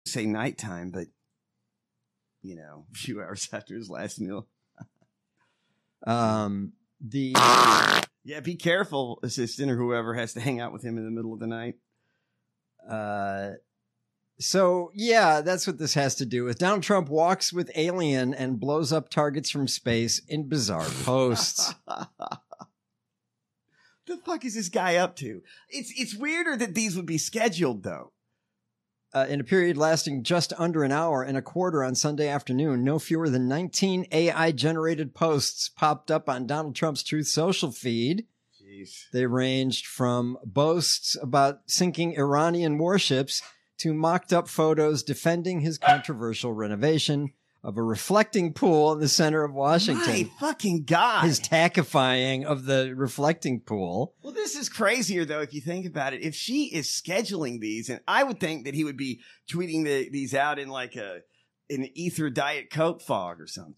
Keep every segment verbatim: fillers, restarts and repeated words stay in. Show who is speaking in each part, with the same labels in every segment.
Speaker 1: say nighttime, but you know, a few hours after his last meal.
Speaker 2: um, the
Speaker 1: yeah, be careful, assistant or whoever has to hang out with him in the middle of the night.
Speaker 2: Uh, so yeah, that's what this has to do with. Donald Trump walks with alien and blows up targets from space in bizarre posts.
Speaker 1: The fuck is this guy up to? It's it's weirder that these would be scheduled though.
Speaker 2: Uh, in a period lasting just under an hour and a quarter on Sunday afternoon, no fewer than nineteen A I-generated posts popped up on Donald Trump's Truth Social feed.
Speaker 1: Jeez.
Speaker 2: They ranged from boasts about sinking Iranian warships to mocked-up photos defending his controversial renovation of a reflecting pool in the center of Washington.
Speaker 1: My fucking God.
Speaker 2: His tackifying of the reflecting pool.
Speaker 1: Well, this is crazier, though, if you think about it. If she is scheduling these, and I would think that he would be tweeting the, these out in like a an ether Diet Coke fog or something.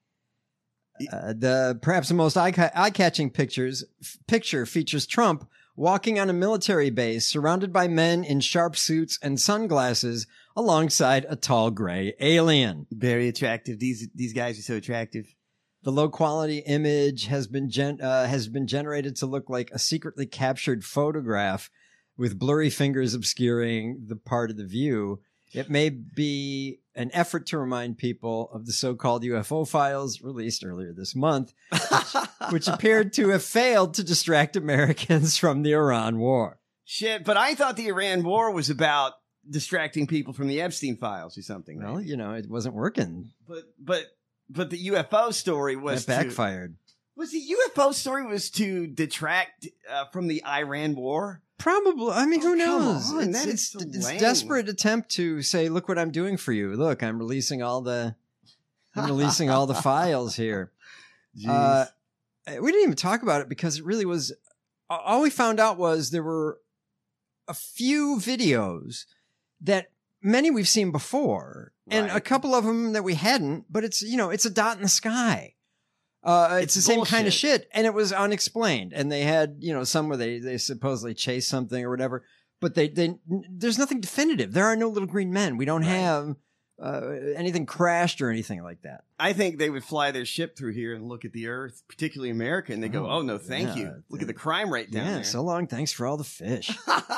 Speaker 2: Uh, the perhaps the most eye- eye-catching pictures f- picture features Trump walking on a military base surrounded by men in sharp suits and sunglasses alongside a tall gray alien.
Speaker 1: Very attractive. These these guys are so attractive.
Speaker 2: The low-quality image has been gen- uh, has been generated to look like a secretly captured photograph with blurry fingers obscuring the part of the view. It may be an effort to remind people of the so-called U F O files released earlier this month, which, which appeared to have failed to distract Americans from the Iran war.
Speaker 1: Shit, but I thought the Iran war was about distracting people from the Epstein files or something.
Speaker 2: Well,
Speaker 1: maybe.
Speaker 2: you know, it wasn't working.
Speaker 1: But but but the U F O story was
Speaker 2: It backfired.
Speaker 1: To, was the U F O story was to detract uh, from the Iran war?
Speaker 2: Probably. I mean, who
Speaker 1: Oh, come
Speaker 2: knows?
Speaker 1: on,
Speaker 2: It's,
Speaker 1: that is
Speaker 2: it's,
Speaker 1: so
Speaker 2: it's
Speaker 1: lame.
Speaker 2: desperate attempt to say, look what I'm doing for you. Look, I'm releasing all the, I'm releasing all the files here. Uh, we didn't even talk about it because it really was, all we found out was there were a few videos that many we've seen before and
Speaker 1: Right.
Speaker 2: a couple of them that we hadn't, but it's, you know, it's a dot in the sky. Uh, it's,
Speaker 1: It's
Speaker 2: the same kind of
Speaker 1: bullshit.
Speaker 2: shit. And it was unexplained. And they had, you know, some where they, they supposedly chased something or whatever, but they, they, there's nothing definitive. There are no little green men. We don't
Speaker 1: Right.
Speaker 2: have, uh, anything crashed or anything like that.
Speaker 1: I think they would fly their ship through here and look at the Earth, particularly America, and they go,
Speaker 2: Oh,
Speaker 1: "Oh no, thank
Speaker 2: yeah.
Speaker 1: you. Look at the crime rate down
Speaker 2: Yeah.
Speaker 1: there."
Speaker 2: So long. Thanks for all the fish.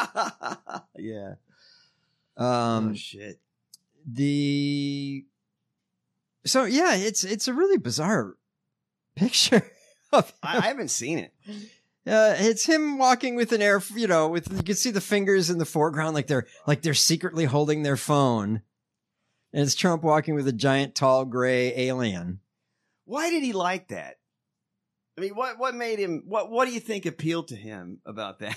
Speaker 1: yeah.
Speaker 2: Um,
Speaker 1: oh shit.
Speaker 2: the, so yeah, it's, it's a really bizarre picture of him.
Speaker 1: I, I haven't seen it.
Speaker 2: Uh, it's him walking with an air, you know, with, you can see the fingers in the foreground, like they're, like they're secretly holding their phone. And it's Trump walking with a giant, tall, gray alien.
Speaker 1: Why did he like that? I mean, what what made him? What what do you think appealed to him about that?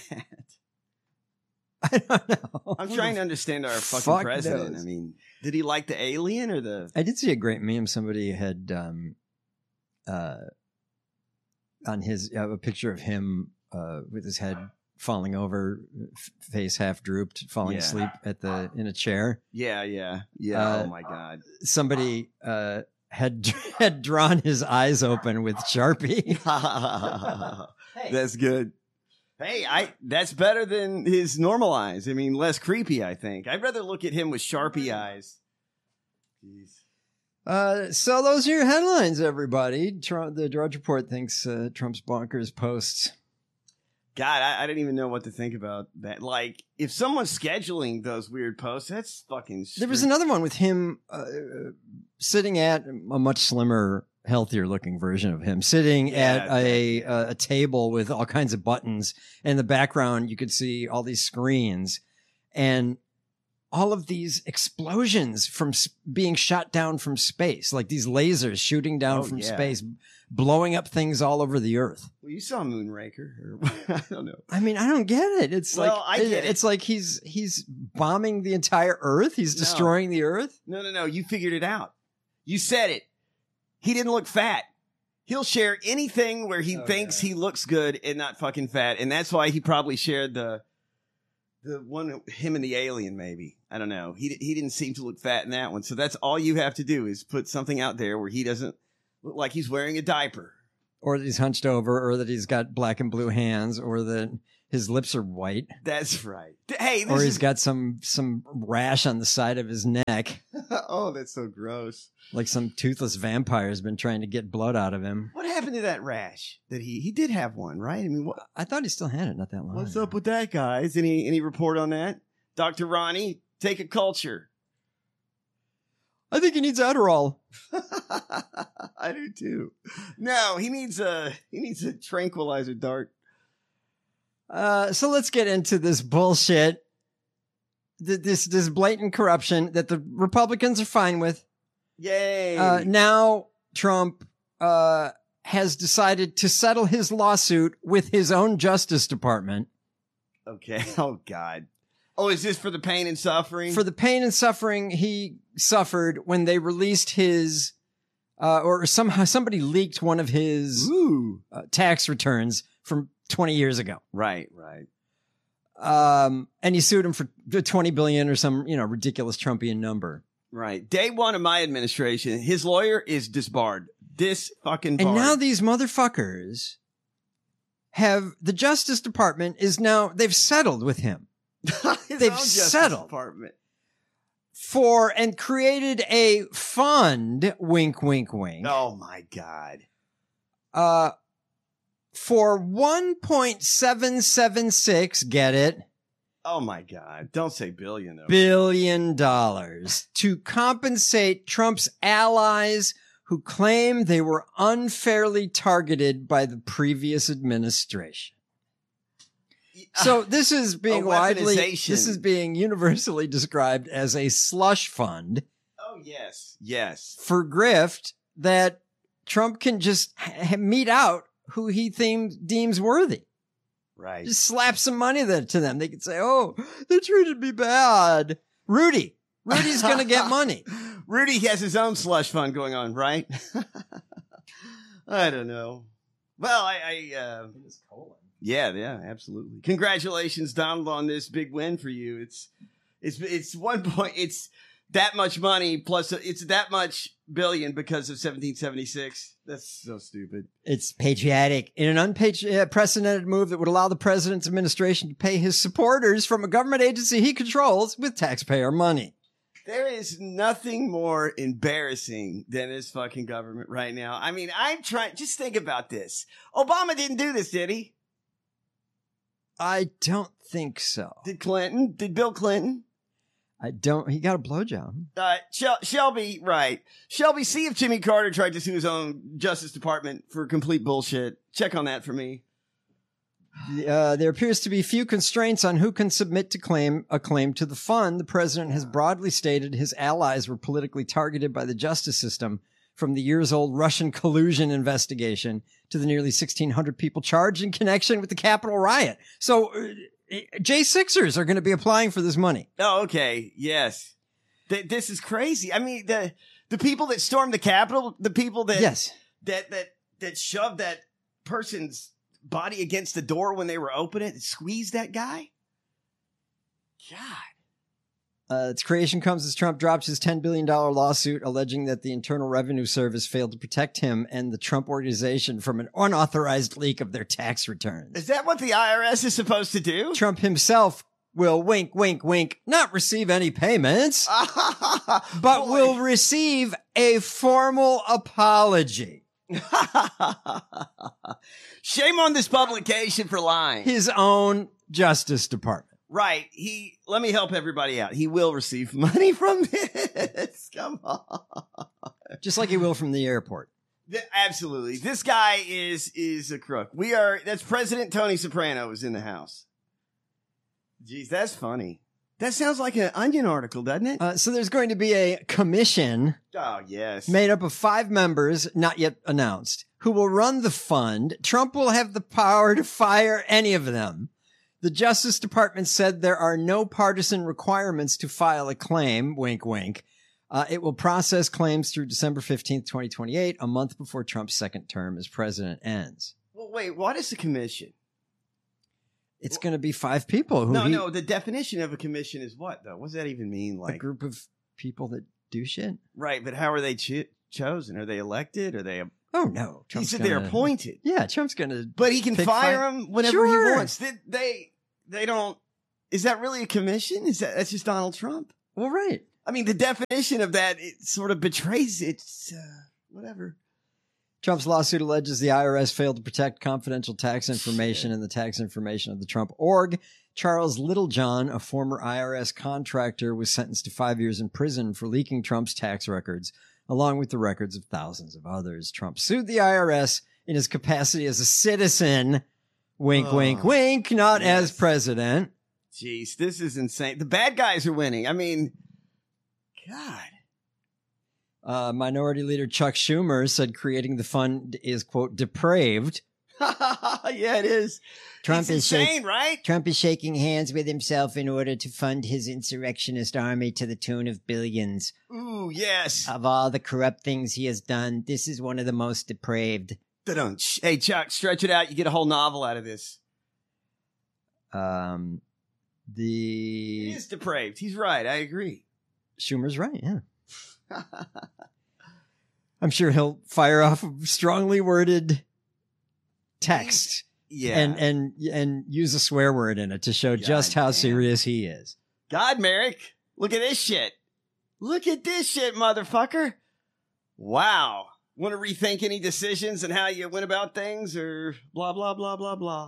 Speaker 2: I don't know.
Speaker 1: I'm trying to understand our fucking
Speaker 2: Fuck
Speaker 1: president.
Speaker 2: knows.
Speaker 1: I mean, did he like the alien or the?
Speaker 2: I did see a great meme. Somebody had, um, uh, on his, uh, a picture of him, uh, with his head falling over, f- face half drooped, falling
Speaker 1: Yeah.
Speaker 2: asleep at the, in a chair.
Speaker 1: Yeah, yeah, yeah.
Speaker 2: Uh,
Speaker 1: oh my god.
Speaker 2: Somebody, uh, had, had drawn his eyes open with Sharpie.
Speaker 1: That's good. Hey, I that's better than his normal eyes. I mean, less creepy, I think. I'd rather look at him with Sharpie eyes. Jeez.
Speaker 2: Uh, so those are your headlines, everybody. Trump, the Drudge Report thinks uh, Trump's bonkers posts.
Speaker 1: God, I, I didn't even know what to think about that. Like, if someone's scheduling those weird posts, that's fucking.
Speaker 2: There was
Speaker 1: str-
Speaker 2: another one with him uh, sitting at a much slimmer, healthier looking version of him, sitting
Speaker 1: Yeah,
Speaker 2: at a, a a table with all kinds of buttons. And in the background, you could see all these screens and all of these explosions from s- being shot down from space, like these lasers shooting down
Speaker 1: Oh,
Speaker 2: from
Speaker 1: yeah.
Speaker 2: space, blowing up things all over the earth.
Speaker 1: Well, you saw Moonraker, or I don't know.
Speaker 2: I mean, I don't get it. It's
Speaker 1: Well,
Speaker 2: like
Speaker 1: I get it.
Speaker 2: it's like he's he's bombing the entire Earth. He's
Speaker 1: No.
Speaker 2: destroying the Earth.
Speaker 1: No, no, no. You figured it out. You said it. He didn't look fat. He'll share anything where he
Speaker 2: Oh,
Speaker 1: thinks
Speaker 2: yeah.
Speaker 1: he looks good and not fucking fat, and that's why he probably shared the the one him and the alien. Maybe I don't know. He he didn't seem to look fat in that one, so that's all you have to do is put something out there where he doesn't look like he's wearing a diaper.
Speaker 2: Or that he's hunched over, or that he's got black and blue hands, or that His lips are white.
Speaker 1: That's right. Hey, this
Speaker 2: or he's
Speaker 1: is...
Speaker 2: got some some rash on the side of his neck.
Speaker 1: Oh, that's so gross.
Speaker 2: Like some toothless vampire has been trying to get blood out of him.
Speaker 1: What happened to that rash? That he he did have one, right? I mean, what?
Speaker 2: I thought he still had it not that long.
Speaker 1: What's up with that, guys? Any any report on that? Doctor Ronnie, take a culture.
Speaker 2: I think he needs Adderall.
Speaker 1: I do too. No, he needs a he needs a tranquilizer dart.
Speaker 2: Uh, so let's get into this bullshit. Th- This this blatant corruption that the Republicans are fine with.
Speaker 1: Yay!
Speaker 2: Uh, now Trump uh, has decided to settle his lawsuit with his own Justice Department.
Speaker 1: Okay. Oh God. Oh, is this for the pain and suffering?
Speaker 2: For the pain and suffering he suffered when they released his, uh, or somehow somebody leaked one of his
Speaker 1: Ooh.
Speaker 2: uh, tax returns from twenty years ago.
Speaker 1: Right, right.
Speaker 2: Um, and he sued him for twenty billion or some, you know, ridiculous Trumpian number.
Speaker 1: Right. Day one of my administration, his lawyer is disbarred. This fucking barred.
Speaker 2: And now these motherfuckers have, the Justice Department is now, they've settled with him.
Speaker 1: His
Speaker 2: they've
Speaker 1: own Justice
Speaker 2: settled.
Speaker 1: Department.
Speaker 2: For, and created a fund, wink, wink, wink.
Speaker 1: Oh my God.
Speaker 2: Uh, for one point seven seven six, get it?
Speaker 1: Oh my God. Don't say billion though.
Speaker 2: Billion dollars to compensate Trump's allies who claim they were unfairly targeted by the previous administration. So this is being
Speaker 1: A
Speaker 2: widely,
Speaker 1: weaponization.
Speaker 2: this is being universally described as a slush fund
Speaker 1: Oh yes. Yes.
Speaker 2: for grift that Trump can just ha- mete out who he themes, deems worthy.
Speaker 1: Right.
Speaker 2: Just slap some money there to them. They can say, oh, they treated me bad. Rudy. Rudy's going to get money.
Speaker 1: Rudy has his own slush fund going on, right? I don't know. Well, I, I uh, yeah, yeah, absolutely. Congratulations, Donald, on this big win for you. It's, it's, it's one point. It's that much money plus it's that much billion because of seventeen seventy-six. That's so stupid.
Speaker 2: It's patriotic in an unprecedented move that would allow the president's administration to pay his supporters from a government agency he controls with taxpayer money.
Speaker 1: There is nothing more embarrassing than this fucking government right now. I mean, I'm trying, just think about this. Obama didn't do this, did he?
Speaker 2: I don't think so.
Speaker 1: Did Clinton? Did Bill Clinton?
Speaker 2: I don't. He got a blowjob.
Speaker 1: Uh, Shel- Shelby, right. Shelby, see if Jimmy Carter tried to sue his own Justice Department for complete bullshit. Check on that for me.
Speaker 2: Uh, there appears to be few constraints on who can submit to claim a claim to the fund. The president has broadly stated his allies were politically targeted by the justice system, from the years-old Russian collusion investigation to the nearly sixteen hundred people charged in connection with the Capitol riot. So uh, J sixers are going to be applying for this money.
Speaker 1: Oh, okay. Yes. Th- this is crazy. I mean, the the people that stormed the Capitol, the people that
Speaker 2: Yes.
Speaker 1: that that that shoved that person's body against the door when they were opening it, squeezed that guy. God.
Speaker 2: Uh, its creation comes as Trump drops his ten billion dollars lawsuit alleging that the Internal Revenue Service failed to protect him and the Trump organization from an unauthorized leak of their tax returns.
Speaker 1: Is that what the I R S is supposed to do?
Speaker 2: Trump himself will wink, wink, wink, not receive any payments, but
Speaker 1: Boy.
Speaker 2: will receive a formal apology.
Speaker 1: Shame on this publication for lying.
Speaker 2: His own Justice Department.
Speaker 1: Right. He, let me help everybody out. He will receive money from this. Come on.
Speaker 2: Just like he will from the airport.
Speaker 1: Th- absolutely. This guy is, is a crook. We are, that's President Tony Soprano is in the house. Jeez, that's funny. That sounds like an Onion article, doesn't it?
Speaker 2: Uh, so there's going to be a commission
Speaker 1: Oh, yes.
Speaker 2: made up of five members, not yet announced, who will run the fund. Trump will have the power to fire any of them. The Justice Department said there are no partisan requirements to file a claim. Wink, wink. Uh, it will process claims through December fifteenth, twenty twenty-eight, a month before Trump's second term as president ends.
Speaker 1: Well, wait, what is the commission?
Speaker 2: It's going to be five people who
Speaker 1: No,
Speaker 2: he-
Speaker 1: no, the definition of a commission is what, though? What does that even mean?
Speaker 2: a
Speaker 1: Like,
Speaker 2: group of people that do shit.
Speaker 1: right, but how are they cho- chosen? Are they elected? Are they
Speaker 2: Oh no,
Speaker 1: He
Speaker 2: Trump's
Speaker 1: said
Speaker 2: gonna,
Speaker 1: they're appointed.
Speaker 2: Yeah, Trump's going to.
Speaker 1: But he can
Speaker 2: Pick
Speaker 1: fire
Speaker 2: fi-
Speaker 1: them whenever
Speaker 2: Sure.
Speaker 1: he wants. They, they they don't. Is that really a commission? Is that that's just Donald Trump?
Speaker 2: Well, right.
Speaker 1: I mean, the definition of that it sort of betrays it's uh, whatever.
Speaker 2: Trump's lawsuit alleges the I R S failed to protect confidential tax information and the tax information of the Trump org. Charles Littlejohn, a former I R S contractor, was sentenced to five years in prison for leaking Trump's tax records, along with the records of thousands of others. Trump sued the I R S in his capacity as a citizen. Wink,
Speaker 1: Oh,
Speaker 2: wink, wink. Not
Speaker 1: yes.
Speaker 2: as president.
Speaker 1: Jeez, this is insane. The bad guys are winning. I mean, God.
Speaker 2: Uh, Minority Leader Chuck Schumer said creating the fund is, quote, depraved.
Speaker 1: Yeah, it is.
Speaker 3: Trump
Speaker 1: it's
Speaker 3: is
Speaker 1: insane,
Speaker 3: shak-
Speaker 1: right?
Speaker 3: Trump is shaking hands with himself in order to fund his insurrectionist army to the tune of billions.
Speaker 1: Ooh, yes.
Speaker 3: Of all the corrupt things he has done, this is one of the most depraved.
Speaker 1: Da-dum. Hey, Chuck, stretch it out. You get a whole novel out of this.
Speaker 2: Um, the
Speaker 1: He is depraved. He's right. I agree.
Speaker 2: Schumer's right. Yeah. I'm sure he'll fire off a strongly worded text
Speaker 1: Yeah.
Speaker 2: and, and, and use a swear word in it to show just how
Speaker 1: damn.
Speaker 2: serious he is.
Speaker 1: God, Merrick, look at this shit. Look at this shit, motherfucker. Wow. Want to rethink any decisions and how you went about things or blah, blah, blah, blah, blah.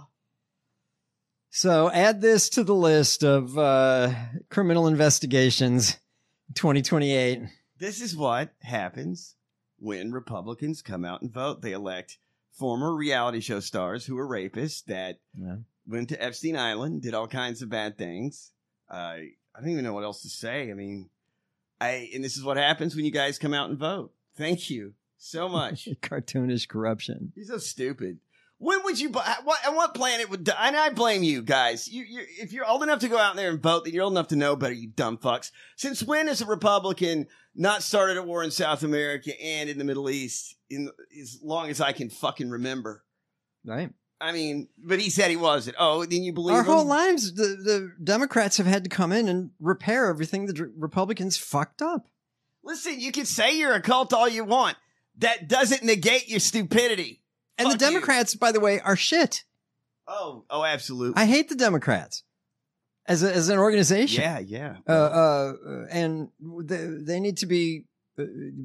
Speaker 2: So add this to the list of uh, criminal investigations twenty twenty-eight.
Speaker 1: This is what happens when Republicans come out and vote. They elect former reality show stars who are rapists that
Speaker 2: Yeah.
Speaker 1: went to Epstein Island, did all kinds of bad things. Uh, I don't even know what else to say. I mean, I and this is what happens when you guys come out and vote. Thank you so much.
Speaker 2: Cartoonish corruption.
Speaker 1: You're so stupid. When would you? What? On what planet would? And I blame you guys. You, you, if you're old enough to go out there and vote, then you're old enough to know better. You dumb fucks. Since when has a Republican not started a war in South America and in the Middle East? In as long as I can fucking remember.
Speaker 2: Right.
Speaker 1: I mean, but he said he wasn't. Oh, then you believe
Speaker 2: Our
Speaker 1: him?
Speaker 2: whole lives, the, the Democrats have had to come in and repair everything the Republicans fucked up.
Speaker 1: Listen, you can say you're a cult all you want. That doesn't negate your stupidity.
Speaker 2: And
Speaker 1: Fuck
Speaker 2: the
Speaker 1: you.
Speaker 2: Democrats, by the way, are shit.
Speaker 1: Oh, oh, absolutely.
Speaker 2: I hate the Democrats as a, as an organization.
Speaker 1: Yeah, yeah.
Speaker 2: Uh, uh, and they, they need to be uh,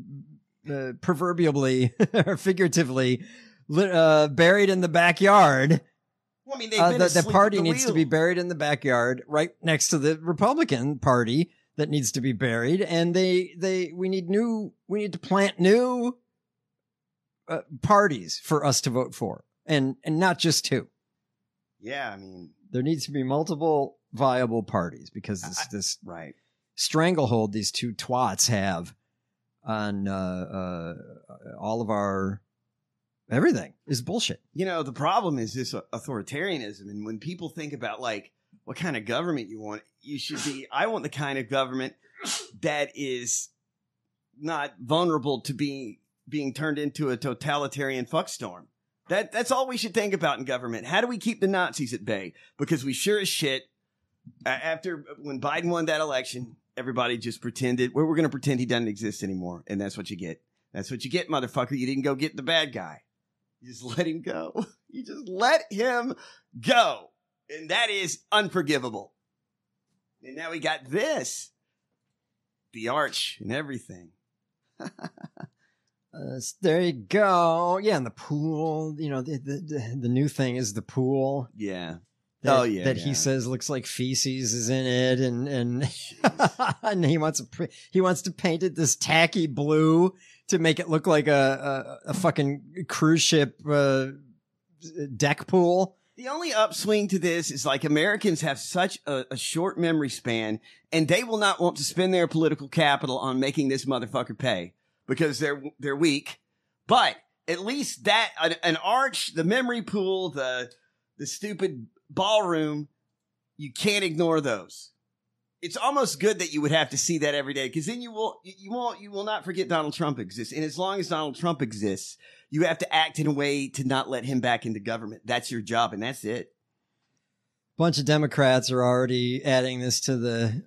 Speaker 2: uh, proverbially or figuratively lit, uh, buried in the backyard.
Speaker 1: Well, I mean, they've
Speaker 2: Uh,
Speaker 1: been
Speaker 2: the, the
Speaker 1: asleep
Speaker 2: party
Speaker 1: at the
Speaker 2: needs to
Speaker 1: wheel.
Speaker 2: be buried in the backyard, right next to the Republican Party that needs to be buried. And they, they, we need new, we need to plant new uh, parties for us to vote for, and and not just two.
Speaker 1: Yeah, I mean,
Speaker 2: There needs to be multiple viable parties because this
Speaker 1: I-
Speaker 2: this
Speaker 1: right.
Speaker 2: stranglehold these two twats have on uh, uh, all of our everything is bullshit.
Speaker 1: You know, the problem is this authoritarianism. And when people think about like what kind of government you want, you should be, I want the kind of government that is not vulnerable to be being turned into a totalitarian fuckstorm. That that's all we should think about in government. How do we keep the Nazis at bay? Because we sure as shit, uh, after when Biden won that election, everybody just pretended, well, we're going to pretend he doesn't exist anymore. And that's what you get. That's what you get, motherfucker. You didn't go get the bad guy. You just let him go. You just let him go. And that is unforgivable. And now we got this. The arch and everything.
Speaker 2: Uh, s- there you go. Yeah, and the pool. You know, the the, the, the new thing is the pool.
Speaker 1: Yeah.
Speaker 2: That,
Speaker 1: Oh, yeah,
Speaker 2: that
Speaker 1: yeah.
Speaker 2: he says looks like feces is in it, and and and he wants to pr- he wants to paint it this tacky blue to make it look like a a, a fucking cruise ship uh, deck pool.
Speaker 1: The only upswing to this is like Americans have such a, a short memory span, and they will not want to spend their political capital on making this motherfucker pay because they're they're weak. But at least that an, an arch, the memory pool, the the stupid ballroom, you can't ignore those. It's almost good that you would have to see that every day, because then you will you won't you will not forget Donald Trump exists. And as long as Donald Trump exists, you have to act in a way to not let him back into government. That's your job, and that's it.
Speaker 2: Bunch of Democrats are already adding this to the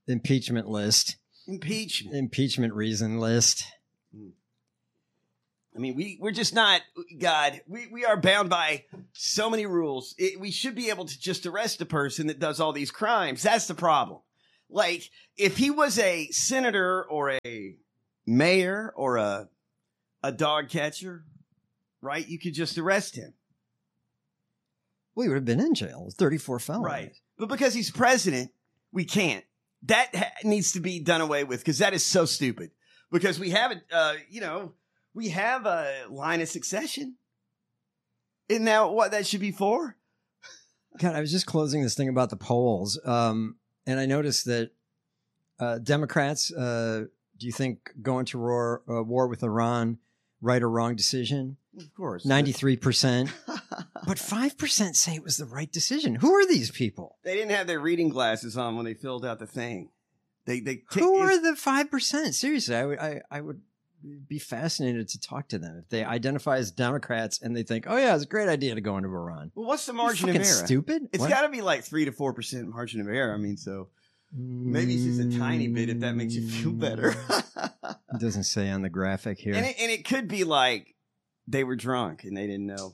Speaker 2: impeachment list,
Speaker 1: Impeachment.
Speaker 2: impeachment reason list.
Speaker 1: I mean, we, we're just not, God, we, we are bound by so many rules. It, we should be able to just arrest a person that does all these crimes. That's the problem. Like, if he was a senator or a mayor or a, a dog catcher, right, you could just arrest him.
Speaker 2: Well, he would have been in jail. thirty-four felonies.
Speaker 1: Right. But because he's president, we can't. That ha- needs to be done away with because that is so stupid. Because we have, a, uh, you know, we have a line of succession. Isn't that what that should be for?
Speaker 2: God, I was just closing this thing about the polls, um, and I noticed that uh, Democrats, uh, do you think going to war, uh, war with Iran, right or wrong decision?
Speaker 1: Of course.
Speaker 2: ninety-three percent. But five percent say it was the right decision. Who are these people?
Speaker 1: They didn't have their reading glasses on when they filled out the thing. They, they t-
Speaker 2: Who are the five percent? Seriously, I would, I, I would be fascinated to talk to them. If they identify as Democrats and they think, oh, yeah, it's a great idea to go into Iran.
Speaker 1: Well, what's the
Speaker 2: You
Speaker 1: margin of
Speaker 2: fucking
Speaker 1: error?
Speaker 2: stupid?
Speaker 1: It's
Speaker 2: What?
Speaker 1: got to be like three to four percent margin of error. I mean, so maybe it's just a tiny bit if that makes you feel better.
Speaker 2: It doesn't say on the graphic here.
Speaker 1: And it, and it could be like they were drunk and they didn't know.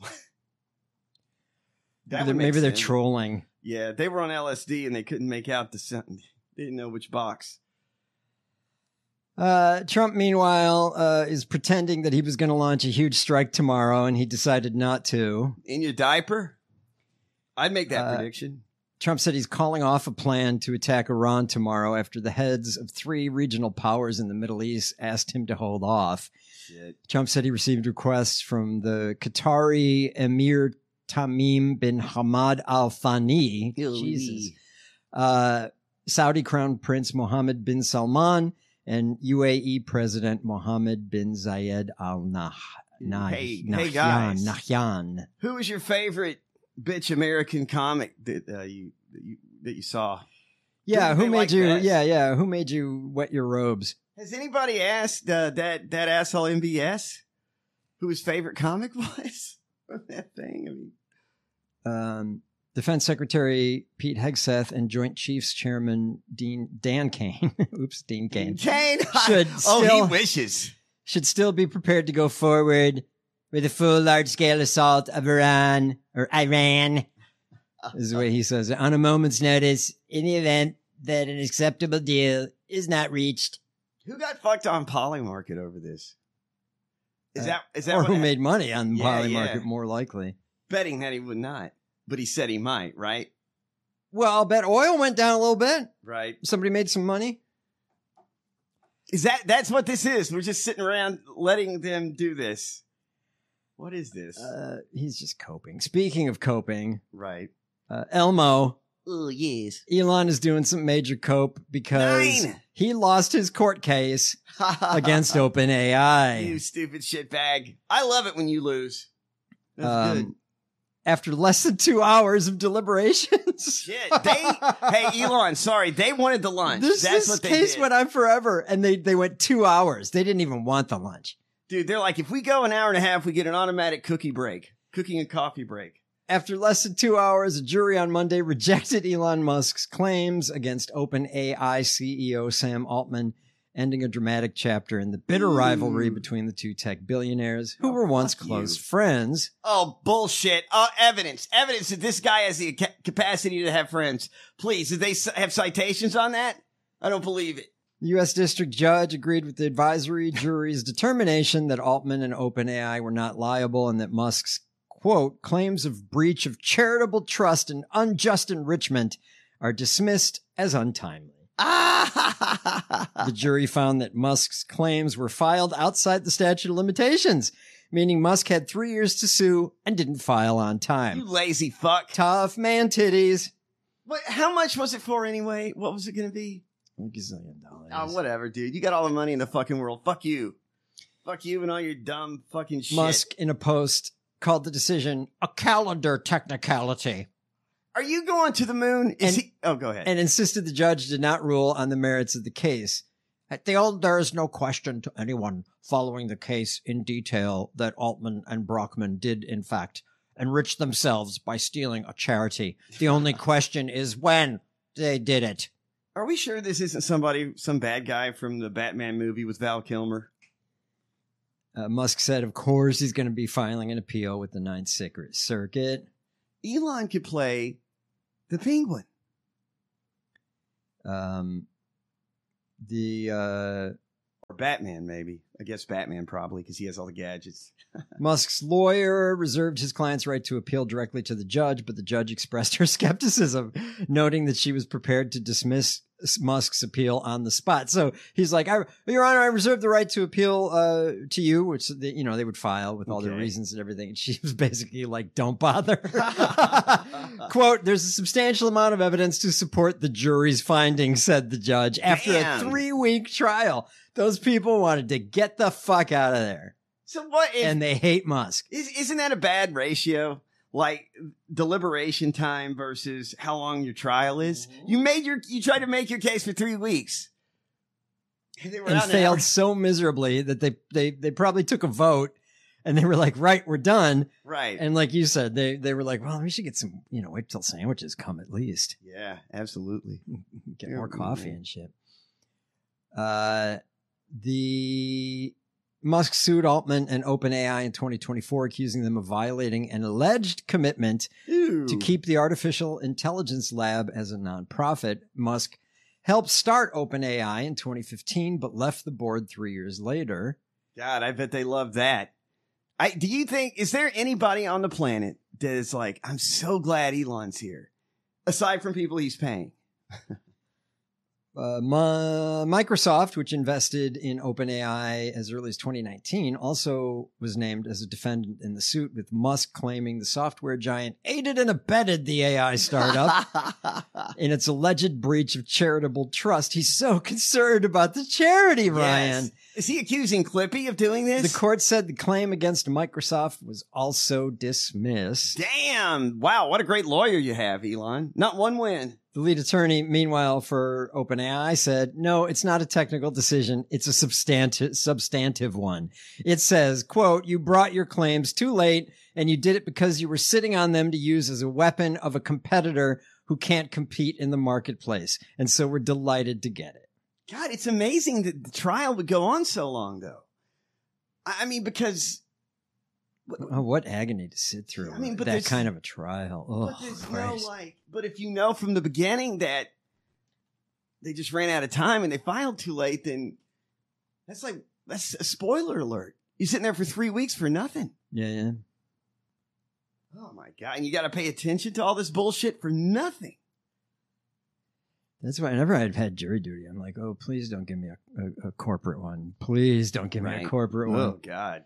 Speaker 1: That
Speaker 2: Maybe,
Speaker 1: would make
Speaker 2: maybe they're
Speaker 1: sense.
Speaker 2: trolling.
Speaker 1: Yeah, they were on L S D and they couldn't make out the sentence. They didn't know which box.
Speaker 2: Uh, Trump, meanwhile, uh, is pretending that he was going to launch a huge strike tomorrow, and he decided not to.
Speaker 1: In your diaper? I'd make that
Speaker 2: Uh,
Speaker 1: prediction.
Speaker 2: Trump said he's calling off a plan to attack Iran tomorrow after the heads of three regional powers in the Middle East asked him to hold off.
Speaker 1: Shit.
Speaker 2: Trump said he received requests from the Qatari Emir Tamim bin Hamad Al Thani, Jesus, uh, Saudi Crown Prince Mohammed bin Salman, and U A E President Mohammed bin Zayed Al Nah- Nah-
Speaker 1: Hey,
Speaker 2: Nahyan.
Speaker 1: hey guys.
Speaker 2: Nahyan.
Speaker 1: Who was your favorite bitch American comic that uh, you, that you that you saw?
Speaker 2: Yeah,
Speaker 1: Who
Speaker 2: who
Speaker 1: did they
Speaker 2: made
Speaker 1: like
Speaker 2: you?
Speaker 1: best?
Speaker 2: Yeah, yeah, who made you wet your robes?
Speaker 1: Has anybody asked uh, that that asshole M B S who his favorite comic was? That thing. I mean,
Speaker 2: Um, Defense Secretary Pete Hegseth and Joint Chiefs Chairman Dean Dan Kane, oops, Dean Kane,
Speaker 1: Kane.
Speaker 2: Should
Speaker 1: oh, he
Speaker 2: still-
Speaker 1: wishes.
Speaker 2: should still be prepared to go forward with a full large-scale assault of Iran or Iran, is the way he says it, on a moment's notice in the event that an acceptable deal is not reached.
Speaker 1: Who got fucked on Polymarket over this? Is
Speaker 2: Uh,
Speaker 1: that is that
Speaker 2: Or
Speaker 1: what
Speaker 2: who
Speaker 1: hap-
Speaker 2: made money on the
Speaker 1: Yeah,
Speaker 2: Poly
Speaker 1: yeah.
Speaker 2: market, more likely.
Speaker 1: betting that he would not, but he said he might, right?
Speaker 2: Well, I'll bet oil went down a little bit.
Speaker 1: Right.
Speaker 2: Somebody made some money.
Speaker 1: Is that that's what this is? We're just sitting around letting them do this. What is this?
Speaker 2: Uh, he's just coping. Speaking of coping,
Speaker 1: right.
Speaker 2: uh, Elmo,
Speaker 1: Oh yes.
Speaker 2: Elon is doing some major cope because
Speaker 1: Nine.
Speaker 2: he lost his court case against OpenAI.
Speaker 1: You stupid shitbag. I love it when you lose. That's good.
Speaker 2: Um, after less than two hours of deliberations.
Speaker 1: Shit. They hey Elon, sorry, they wanted the lunch.
Speaker 2: This,
Speaker 1: That's
Speaker 2: this
Speaker 1: what they
Speaker 2: case
Speaker 1: did.
Speaker 2: went on forever, and they, they went two hours. They didn't even want the lunch.
Speaker 1: Dude, they're like, if we go an hour and a half, we get an automatic cookie break. Cooking and coffee break.
Speaker 2: After less than two hours, a jury on Monday rejected Elon Musk's claims against OpenAI C E O Sam Altman, ending a dramatic chapter in the bitter
Speaker 1: Ooh.
Speaker 2: rivalry between the two tech billionaires who
Speaker 1: Oh,
Speaker 2: were once
Speaker 1: fuck
Speaker 2: close
Speaker 1: you.
Speaker 2: friends.
Speaker 1: Oh, bullshit. Uh, evidence. Evidence that this guy has the ca- capacity to have friends. Please, did they c- have citations on that? I don't believe it.
Speaker 2: The U S district judge agreed with the advisory jury's determination that Altman and OpenAI were not liable and that Musk's, quote, claims of breach of charitable trust and unjust enrichment are dismissed as untimely.
Speaker 1: Ah!
Speaker 2: The jury found that Musk's claims were filed outside the statute of limitations, meaning Musk had three years to sue and didn't file on
Speaker 1: You
Speaker 2: time.
Speaker 1: lazy fuck.
Speaker 2: Tough man titties.
Speaker 1: What, how much was it for anyway? What was it going to be?
Speaker 2: A gazillion dollars.
Speaker 1: Oh, whatever, dude. You got all the money in the fucking world. Fuck you. Fuck you and all your dumb fucking shit.
Speaker 2: Musk, in a post, called the decision a calendar technicality
Speaker 1: Are you going to the moon? Is
Speaker 2: And-
Speaker 1: he? Oh, go ahead.
Speaker 2: and insisted the judge did not rule on the merits of the case. At the old, there is no question to anyone following the case in detail that Altman and Brockman did, in fact, enrich themselves by stealing a charity. The only question is when they did it.
Speaker 1: Are we sure this isn't somebody, some bad guy from the Batman movie with Val Kilmer?
Speaker 2: Uh, Musk said, of course, he's going to be filing an appeal with the Ninth Circuit.
Speaker 1: Elon could play the Penguin.
Speaker 2: Um, the uh,
Speaker 1: or Batman, maybe. I guess Batman probably, because he has all the gadgets.
Speaker 2: Musk's lawyer reserved his client's right to appeal directly to the judge, but the judge expressed her skepticism, noting that she was prepared to dismiss Musk's appeal on the spot. So he's like, I, Your Honor, I reserve the right to appeal uh, to you, which they, you know they would file with all
Speaker 1: Okay.
Speaker 2: their reasons and everything. And she was basically like, don't bother. Quote, there's a substantial amount of evidence to support the jury's findings, said the judge. After
Speaker 1: Damn.
Speaker 2: a three-week trial, those people wanted to get the fuck out of there.
Speaker 1: So what if...
Speaker 2: And they hate Musk.
Speaker 1: Is, isn't that a bad ratio? Like deliberation time versus how long your trial is. You made your, you tried to make your case for three weeks, and, they were
Speaker 2: And
Speaker 1: out in an
Speaker 2: failed
Speaker 1: hour.
Speaker 2: so miserably that they, they they probably took a vote and they were like, right, we're done.
Speaker 1: Right?
Speaker 2: And like you said, they they were like, well, we should get some, you know, wait till sandwiches come at least.
Speaker 1: yeah, absolutely.
Speaker 2: Get
Speaker 1: Yeah,
Speaker 2: more coffee
Speaker 1: man.
Speaker 2: and shit. Uh, the Musk sued Altman and OpenAI in twenty twenty-four, accusing them of violating an alleged commitment
Speaker 1: Ew.
Speaker 2: to keep the artificial intelligence lab as a nonprofit. Musk helped start OpenAI in twenty fifteen, but left the board three years later.
Speaker 1: God, I bet they love that. I do you think is there anybody on the planet that is like, I'm so glad Elon's here, aside from people he's paying?
Speaker 2: Uh, Ma- Microsoft, which invested in OpenAI as early as twenty nineteen, also was named as a defendant in the suit, with Musk claiming the software giant aided and abetted the A I startup in its alleged breach of charitable trust. He's so concerned about the charity, Ryan.
Speaker 1: Yes. Is he accusing Clippy of doing this?
Speaker 2: The court said the claim against Microsoft was also dismissed.
Speaker 1: Damn! Wow, what a great lawyer you have, Elon. Not one win.
Speaker 2: The lead attorney, meanwhile, for OpenAI said, no, it's not a technical decision. It's a substantive, substantive one. It says, quote, you brought your claims too late and you did it because you were sitting on them to use as a weapon of a competitor who can't compete in the marketplace. And so we're delighted to get it.
Speaker 1: God, it's amazing that the trial would go on so long, though. I I mean, because
Speaker 2: Oh, what agony to sit through.
Speaker 1: I mean, but
Speaker 2: that
Speaker 1: there's-
Speaker 2: kind of a trial. Oh,
Speaker 1: but there's no
Speaker 2: Christ.
Speaker 1: like. But if you know from the beginning that they just ran out of time and they filed too late, then that's like that's a spoiler alert. You're sitting there for three weeks for nothing.
Speaker 2: Yeah, yeah.
Speaker 1: Oh my God! And you got to pay attention to all this bullshit for nothing.
Speaker 2: That's why whenever I've had jury duty, I'm like, oh, please don't give me a, a, a corporate one. Please don't give me
Speaker 1: Right.
Speaker 2: a corporate one.
Speaker 1: Oh God!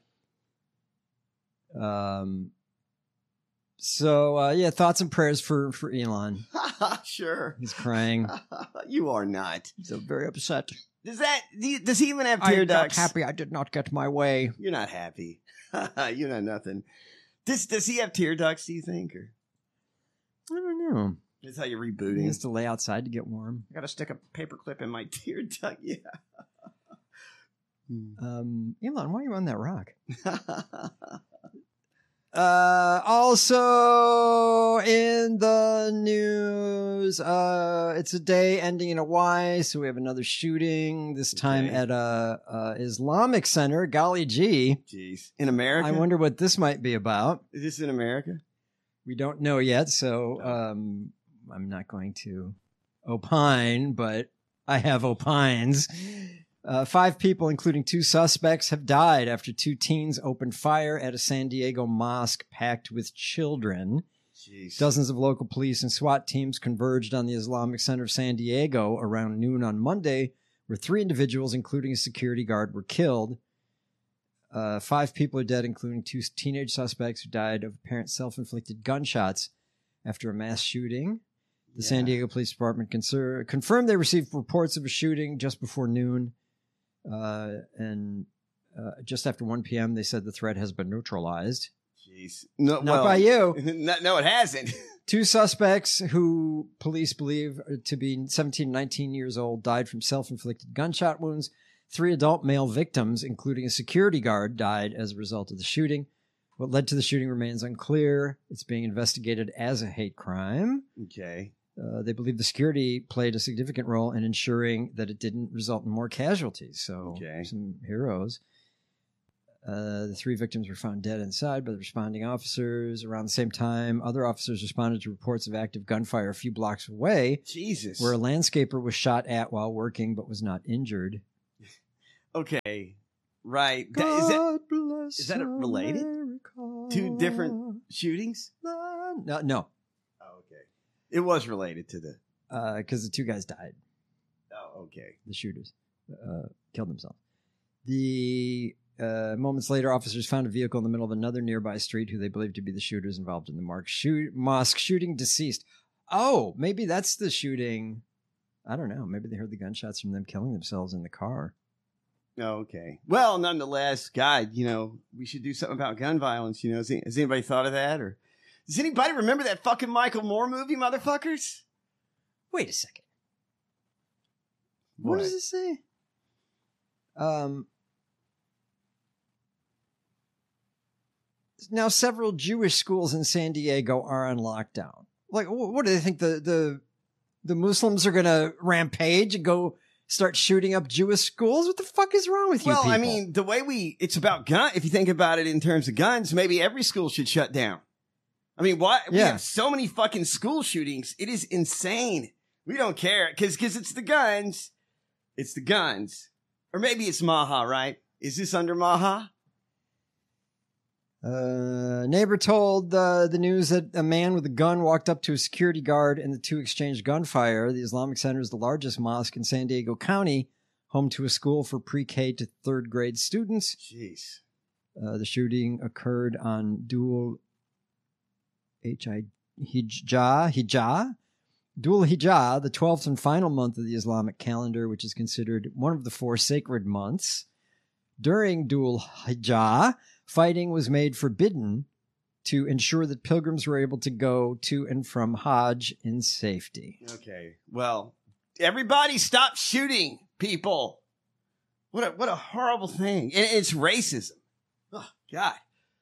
Speaker 2: Um. So uh, yeah, thoughts and prayers for for Elon.
Speaker 1: Sure.
Speaker 2: He's crying.
Speaker 1: You are not.
Speaker 2: He's so very upset.
Speaker 1: Does that? Do you- Does he even have tear
Speaker 2: I'm not
Speaker 1: ducts?
Speaker 2: happy. I did not get my way.
Speaker 1: You're not happy. You're not nothing. Does Does he have tear ducts? Do you think, or
Speaker 2: I don't know.
Speaker 1: that's how you're
Speaker 2: He
Speaker 1: rebooting?
Speaker 2: has to lay outside to get warm.
Speaker 1: I got to stick a paper clip in my tear duct. Yeah.
Speaker 2: Um, Elon, why are you on that rock? Uh, also in the news, uh, it's a day ending in a Y, so we have another shooting, this time
Speaker 1: Okay.
Speaker 2: at a, a Islamic center. Golly gee.
Speaker 1: Jeez. In America?
Speaker 2: I wonder what this might be about.
Speaker 1: Is this in America?
Speaker 2: We don't know yet, so um, I'm not going to opine, but I have opines. Uh, five people, including two suspects, have died after two teens opened fire at a San Diego mosque packed with children.
Speaker 1: Jeez.
Speaker 2: Dozens of local police and SWAT teams converged on the Islamic Center of San Diego around noon on Monday, where three individuals, including a security guard, were killed. Uh, five people are dead, including two teenage suspects who died of apparent self-inflicted gunshots after a mass shooting. The
Speaker 1: Yeah.
Speaker 2: San Diego Police Department conser- confirmed they received reports of a shooting just before noon. Uh, and uh, just after one p.m., they said the threat has been neutralized.
Speaker 1: Jeez. No,
Speaker 2: Not
Speaker 1: well,
Speaker 2: by you.
Speaker 1: No, no, it hasn't.
Speaker 2: Two suspects who police believe to be seventeen and nineteen years old died from self-inflicted gunshot wounds. Three adult male victims, including a security guard, died as a result of the shooting. What led to the shooting remains unclear. It's being investigated as a hate crime.
Speaker 1: Okay.
Speaker 2: Uh, they believe the security played a significant role in ensuring that it didn't result in more casualties. So,
Speaker 1: Okay.
Speaker 2: some heroes. Uh, the three victims were found dead inside by the responding officers. Around the same time, other officers responded to reports of active gunfire a few blocks away,
Speaker 1: Jesus.
Speaker 2: where a landscaper was shot at while working but was not injured.
Speaker 1: Okay. Right. That,
Speaker 2: God
Speaker 1: is that
Speaker 2: bless
Speaker 1: is that related?
Speaker 2: America.
Speaker 1: Two different shootings?
Speaker 2: No, no,
Speaker 1: Oh, okay. It was related to the.
Speaker 2: because the two guys died.
Speaker 1: Oh, okay.
Speaker 2: The shooters uh, killed themselves. The uh, moments later, officers found a vehicle in the middle of another nearby street who they believed to be the shooters involved in the Mark shoot, mosque shooting deceased. Oh, maybe that's the shooting. I don't know. Maybe they heard the gunshots from them killing themselves in the car.
Speaker 1: Oh, okay. Well, nonetheless, God, you know, we should do something about gun violence. You know, has, has anybody thought of that? Or does anybody remember that fucking Michael Moore movie, motherfuckers?
Speaker 2: Wait a second.
Speaker 1: What?
Speaker 2: What does it say? Um. Now, several Jewish schools in San Diego are on lockdown. Like, wh- what do they think? The the the Muslims are going to rampage and go start shooting up Jewish schools? What the fuck is wrong with you
Speaker 1: Well,
Speaker 2: people?
Speaker 1: I mean, the way we, it's about gun. If you think about it in terms of guns, maybe every school should shut down. I mean, why? We
Speaker 2: Yeah.
Speaker 1: have so many fucking school shootings. It is insane. We don't care because because it's the guns. It's the guns. Or maybe it's Maha, right? Is this under Maha?
Speaker 2: Uh, neighbor told uh, the news that a man with a gun walked up to a security guard and the two exchanged gunfire. The Islamic Center is the largest mosque in San Diego County, home to a school for pre-K to third grade students.
Speaker 1: Jeez.
Speaker 2: Uh, the shooting occurred on Dual Hijjah, Hijjah, Dual Hijjah, the twelfth and final month of the Islamic calendar, which is considered one of the four sacred months. During Dual Hijjah, fighting was made forbidden to ensure that pilgrims were able to go to and from Hajj in safety.
Speaker 1: Okay. Well, everybody stop shooting people. What a, what a horrible thing. And it's racism. Oh, God.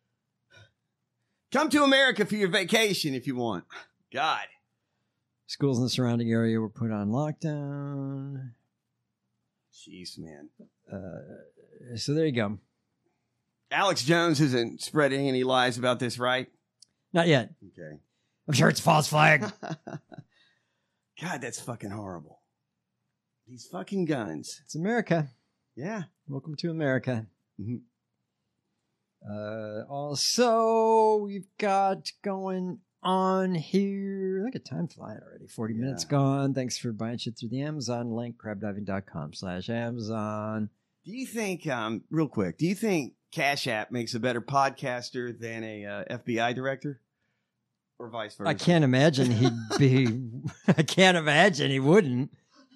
Speaker 1: Come to America for your vacation if you want. God.
Speaker 2: Schools in the surrounding area were put on lockdown.
Speaker 1: Jeez, man.
Speaker 2: Uh, so there you go.
Speaker 1: Alex Jones isn't spreading any lies about this, right?
Speaker 2: Not yet.
Speaker 1: Okay.
Speaker 2: I'm sure it's a false flag.
Speaker 1: God, that's fucking horrible. These fucking guns.
Speaker 2: It's America.
Speaker 1: Yeah.
Speaker 2: Welcome to America.
Speaker 1: Mhm.
Speaker 2: Uh, also, we've got going on here. Look at time flying already. forty
Speaker 1: Yeah.
Speaker 2: minutes gone. Thanks for buying shit through the Amazon link, crabdiving.com slash Amazon.
Speaker 1: Do you think, um, real quick, do you think Cash App makes a better podcaster than a uh, F B I director? Or vice versa?
Speaker 2: I can't imagine he'd be, I can't imagine he wouldn't.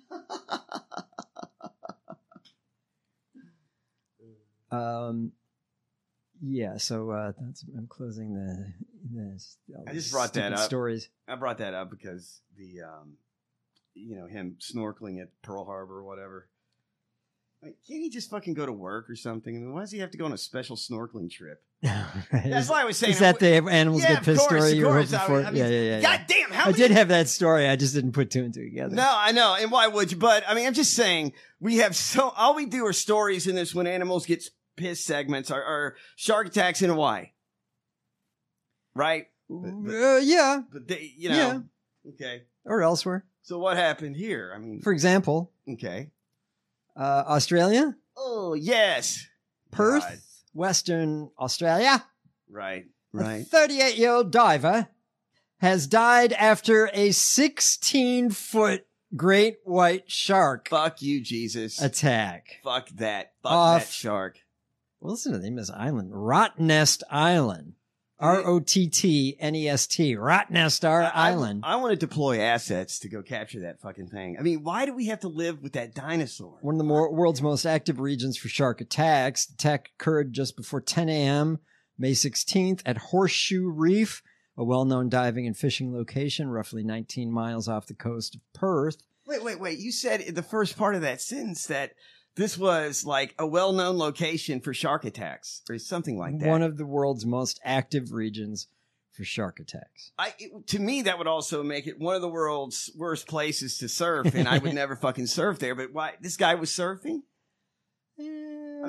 Speaker 2: Um, yeah, so uh, that's, I'm closing the, the all
Speaker 1: I
Speaker 2: the
Speaker 1: just brought that
Speaker 2: stupid
Speaker 1: up.
Speaker 2: stories.
Speaker 1: I brought that up because the, um, you know, him snorkeling at Pearl Harbor or whatever. Like, can't he just fucking go to work or something? I mean, why does he have to go on a special snorkeling trip? That's
Speaker 2: is,
Speaker 1: why I was saying.
Speaker 2: is that the animals
Speaker 1: Yeah,
Speaker 2: get
Speaker 1: of
Speaker 2: pissed
Speaker 1: course,
Speaker 2: story
Speaker 1: of
Speaker 2: you were
Speaker 1: course.
Speaker 2: hoping
Speaker 1: I
Speaker 2: for?
Speaker 1: mean- I mean,
Speaker 2: yeah, yeah, yeah.
Speaker 1: God
Speaker 2: yeah.
Speaker 1: damn! How
Speaker 2: I
Speaker 1: many?
Speaker 2: did have that story. I just didn't put two and two together.
Speaker 1: No, I know. And why would you? But I mean, I'm just saying we have so all we do are stories in this when animals get pissed segments are, are shark attacks in Hawaii, right? But, but,
Speaker 2: Uh, yeah,
Speaker 1: but they, you know,
Speaker 2: Yeah.
Speaker 1: okay.
Speaker 2: or elsewhere.
Speaker 1: So what happened here? I mean,
Speaker 2: For example,
Speaker 1: okay.
Speaker 2: uh, Australia,
Speaker 1: Oh yes,
Speaker 2: Perth,
Speaker 1: God.
Speaker 2: Western Australia.
Speaker 1: Right,
Speaker 2: A
Speaker 1: right.
Speaker 2: thirty-eight-year-old diver has died after a sixteen-foot great white shark
Speaker 1: Fuck you, Jesus.
Speaker 2: attack.
Speaker 1: Fuck that. Fuck
Speaker 2: Off-
Speaker 1: that shark.
Speaker 2: Well, listen to the name of this island, Rottnest Island. R O T T N E S T, Rottnest
Speaker 1: I- I-
Speaker 2: Island.
Speaker 1: I, want to deploy assets to go capture that fucking thing. I mean, why do we have to live with that dinosaur?
Speaker 2: One of the more, world's most active regions for shark attacks. The attack occurred just before ten a.m. May sixteenth at Horseshoe Reef, a well-known diving and fishing location roughly nineteen miles off the coast of Perth.
Speaker 1: Wait, wait, wait. You said in the first part of that sentence that this was like a well-known location for shark attacks or something like that.
Speaker 2: One of the world's most active regions for shark attacks.
Speaker 1: I, it- to me, that would also make it one of the world's worst places to surf, and I would never fucking surf there. But why? This guy was surfing? I mean,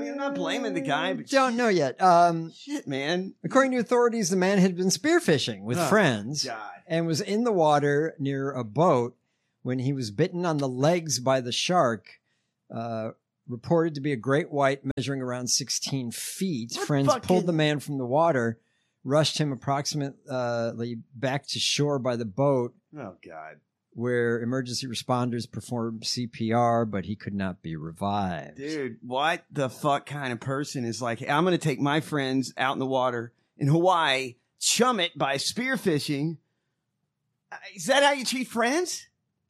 Speaker 1: mean, I'm not blaming the guy, but
Speaker 2: don't
Speaker 1: shit,
Speaker 2: know yet. Um,
Speaker 1: shit, man.
Speaker 2: according to authorities, the man had been spearfishing with
Speaker 1: Oh,
Speaker 2: friends
Speaker 1: God.
Speaker 2: and was in the water near a boat when he was bitten on the legs by the shark. Uh, reported to be a great white measuring around sixteen feet.
Speaker 1: What
Speaker 2: Friends
Speaker 1: fucking-
Speaker 2: pulled the man from the water, rushed him approximately back to shore by the boat,
Speaker 1: Oh, God.
Speaker 2: where emergency responders performed C P R, but he could not be revived.
Speaker 1: Dude, what the fuck kind of person is like, I'm going to take my friends out in the water in Hawaii, chum it by spearfishing. Uh, Is that how you treat friends?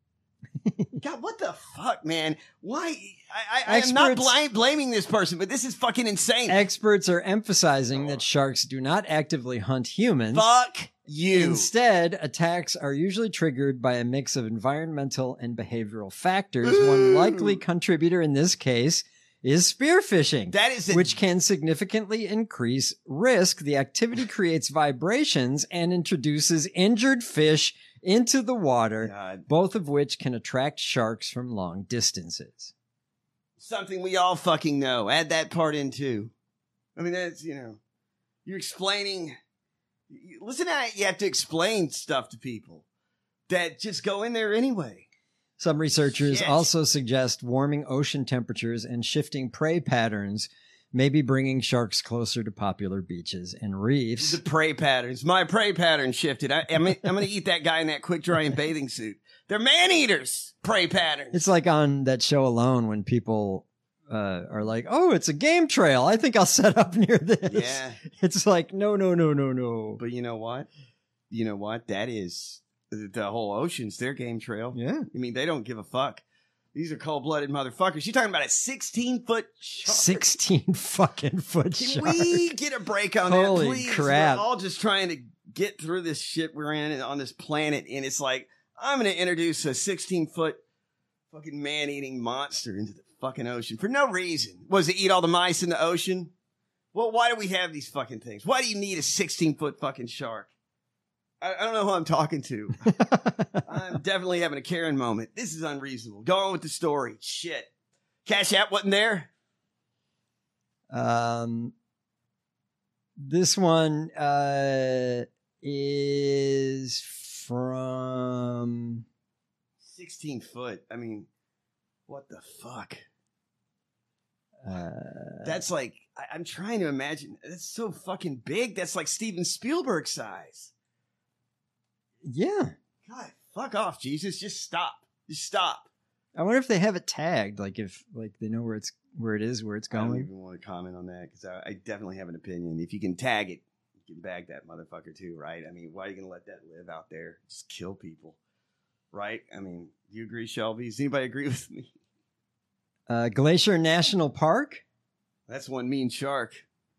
Speaker 1: God, what the fuck, man? Why? I, I, I am not
Speaker 2: Experts-
Speaker 1: bl- blaming this person, but this is fucking insane.
Speaker 2: Experts are emphasizing that sharks do not actively hunt humans.
Speaker 1: Fuck you.
Speaker 2: Instead, attacks are usually triggered by a mix of environmental and behavioral factors.
Speaker 1: Ooh.
Speaker 2: One likely contributor in this case is spearfishing,
Speaker 1: That is a,
Speaker 2: which can significantly increase risk. The activity creates vibrations and introduces injured fish into the water,
Speaker 1: God,
Speaker 2: both of which can attract sharks from long distances.
Speaker 1: something we all fucking know. Add that part in too. I mean, that's, you know, you're explaining. you- Listen, to how you have to explain stuff to people that just go in there anyway.
Speaker 2: Some researchers
Speaker 1: Shit.
Speaker 2: also suggest warming ocean temperatures and shifting prey patterns may be bringing sharks closer to popular beaches and reefs.
Speaker 1: The prey patterns. My prey pattern shifted. I, I'm, I'm going to eat that guy in that quick drying bathing suit. They're man eaters. Prey patterns.
Speaker 2: It's like on that show Alone when people uh, are like, oh, it's a game trail. I think I'll set up near this.
Speaker 1: Yeah,
Speaker 2: It's like, no, no, no, no, no.
Speaker 1: but you know what? You know what? That is the, the whole ocean's their game trail.
Speaker 2: Yeah.
Speaker 1: I mean, they don't give a fuck. These are cold-blooded motherfuckers. You're talking about a sixteen-foot shark.
Speaker 2: sixteen fucking foot
Speaker 1: Can
Speaker 2: shark.
Speaker 1: we get a break on
Speaker 2: Holy
Speaker 1: that, please?
Speaker 2: crap.
Speaker 1: We're all just trying to get through this shit we're in on this planet, and it's like, I'm going to introduce a sixteen-foot fucking man-eating monster into the fucking ocean for no reason. Was it eat all the mice in the ocean? Well, why do we have these fucking things? Why do you need a sixteen-foot fucking shark? I, I don't know who I'm talking to. I'm definitely having a Karen moment. This is unreasonable. Go on with the story. Shit. Cash App wasn't there?
Speaker 2: Um, this one uh, is from.
Speaker 1: sixteen foot. I mean, what the fuck?
Speaker 2: Uh,
Speaker 1: That's like, I, I'm trying to imagine. That's so fucking big. That's like Steven Spielberg size.
Speaker 2: yeah.
Speaker 1: God, fuck off, Jesus. Just stop. Just stop.
Speaker 2: I wonder if they have it tagged, like if like they know where it's where it is, where it's
Speaker 1: I don't
Speaker 2: going.
Speaker 1: even want to comment on that because I, I definitely have an opinion. If you can tag it, you can bag that motherfucker too, right? I mean, why are you going to let that live out there? Just kill people, right? I mean, do you agree, Shelby? Does anybody agree with me?
Speaker 2: Uh, Glacier National Park,
Speaker 1: That's one mean shark.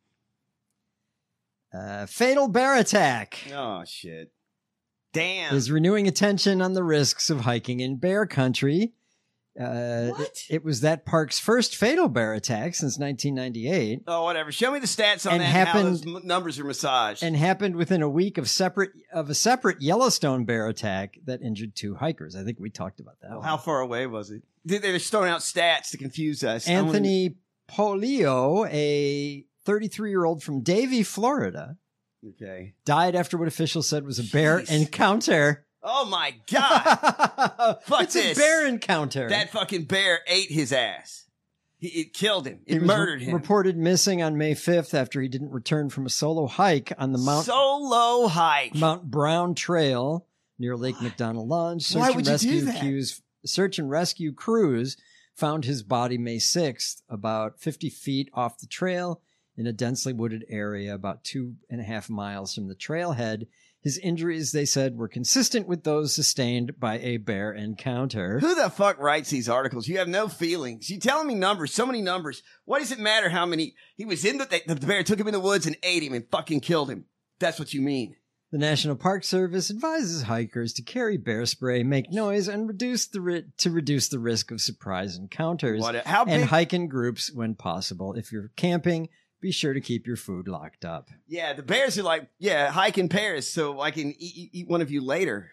Speaker 2: uh, fatal bear attack.
Speaker 1: Oh, shit. Damn.
Speaker 2: Is renewing attention on the risks of hiking in bear country. Uh,
Speaker 1: What?
Speaker 2: It was that park's first fatal bear attack since nineteen ninety-eight,
Speaker 1: Oh, whatever. Show me the stats on
Speaker 2: And
Speaker 1: that. And how
Speaker 2: happened-
Speaker 1: those m- numbers are massaged.
Speaker 2: and happened within a week of separate of a separate Yellowstone bear attack that injured two hikers. I think we talked about that.
Speaker 1: Well,
Speaker 2: one.
Speaker 1: how far away was it? They- They're just throwing out stats to confuse us. I wanna-
Speaker 2: Anthony Polio, a thirty-three-year-old from Davie, Florida,
Speaker 1: Okay.
Speaker 2: died after what officials said was a bear
Speaker 1: Jeez.
Speaker 2: encounter.
Speaker 1: Oh my God! Fuck
Speaker 2: it's
Speaker 1: this.
Speaker 2: a bear encounter.
Speaker 1: That fucking bear ate his ass. He, it killed him.
Speaker 2: He
Speaker 1: It
Speaker 2: was
Speaker 1: murdered
Speaker 2: re-
Speaker 1: him.
Speaker 2: Reported missing on May fifth after he didn't return from a solo hike on the Mount
Speaker 1: Solo hike.
Speaker 2: Mount Brown Trail near Lake McDonald Lodge. Search
Speaker 1: Why
Speaker 2: and
Speaker 1: would you do
Speaker 2: rescue
Speaker 1: that?
Speaker 2: crews, search and rescue crews found his body May sixth, about fifty feet off the trail in a densely wooded area about two and a half miles from the trailhead. His injuries, they said, were consistent with those sustained by a bear encounter.
Speaker 1: Who the fuck writes these articles? You have no feelings. You telling me numbers, so many numbers. What does it matter how many? He was in the, the bear took him in the woods and ate him and fucking killed him. That's what you mean.
Speaker 2: The National Park Service advises hikers to carry bear spray, make noise, and reduce the ri- to reduce the risk of surprise encounters.
Speaker 1: What? How
Speaker 2: and
Speaker 1: big?
Speaker 2: hike in groups when possible. If you're camping, be sure to keep your food locked up.
Speaker 1: Yeah, the bears are like, yeah, hike in pairs so I can eat, eat, eat one of you later.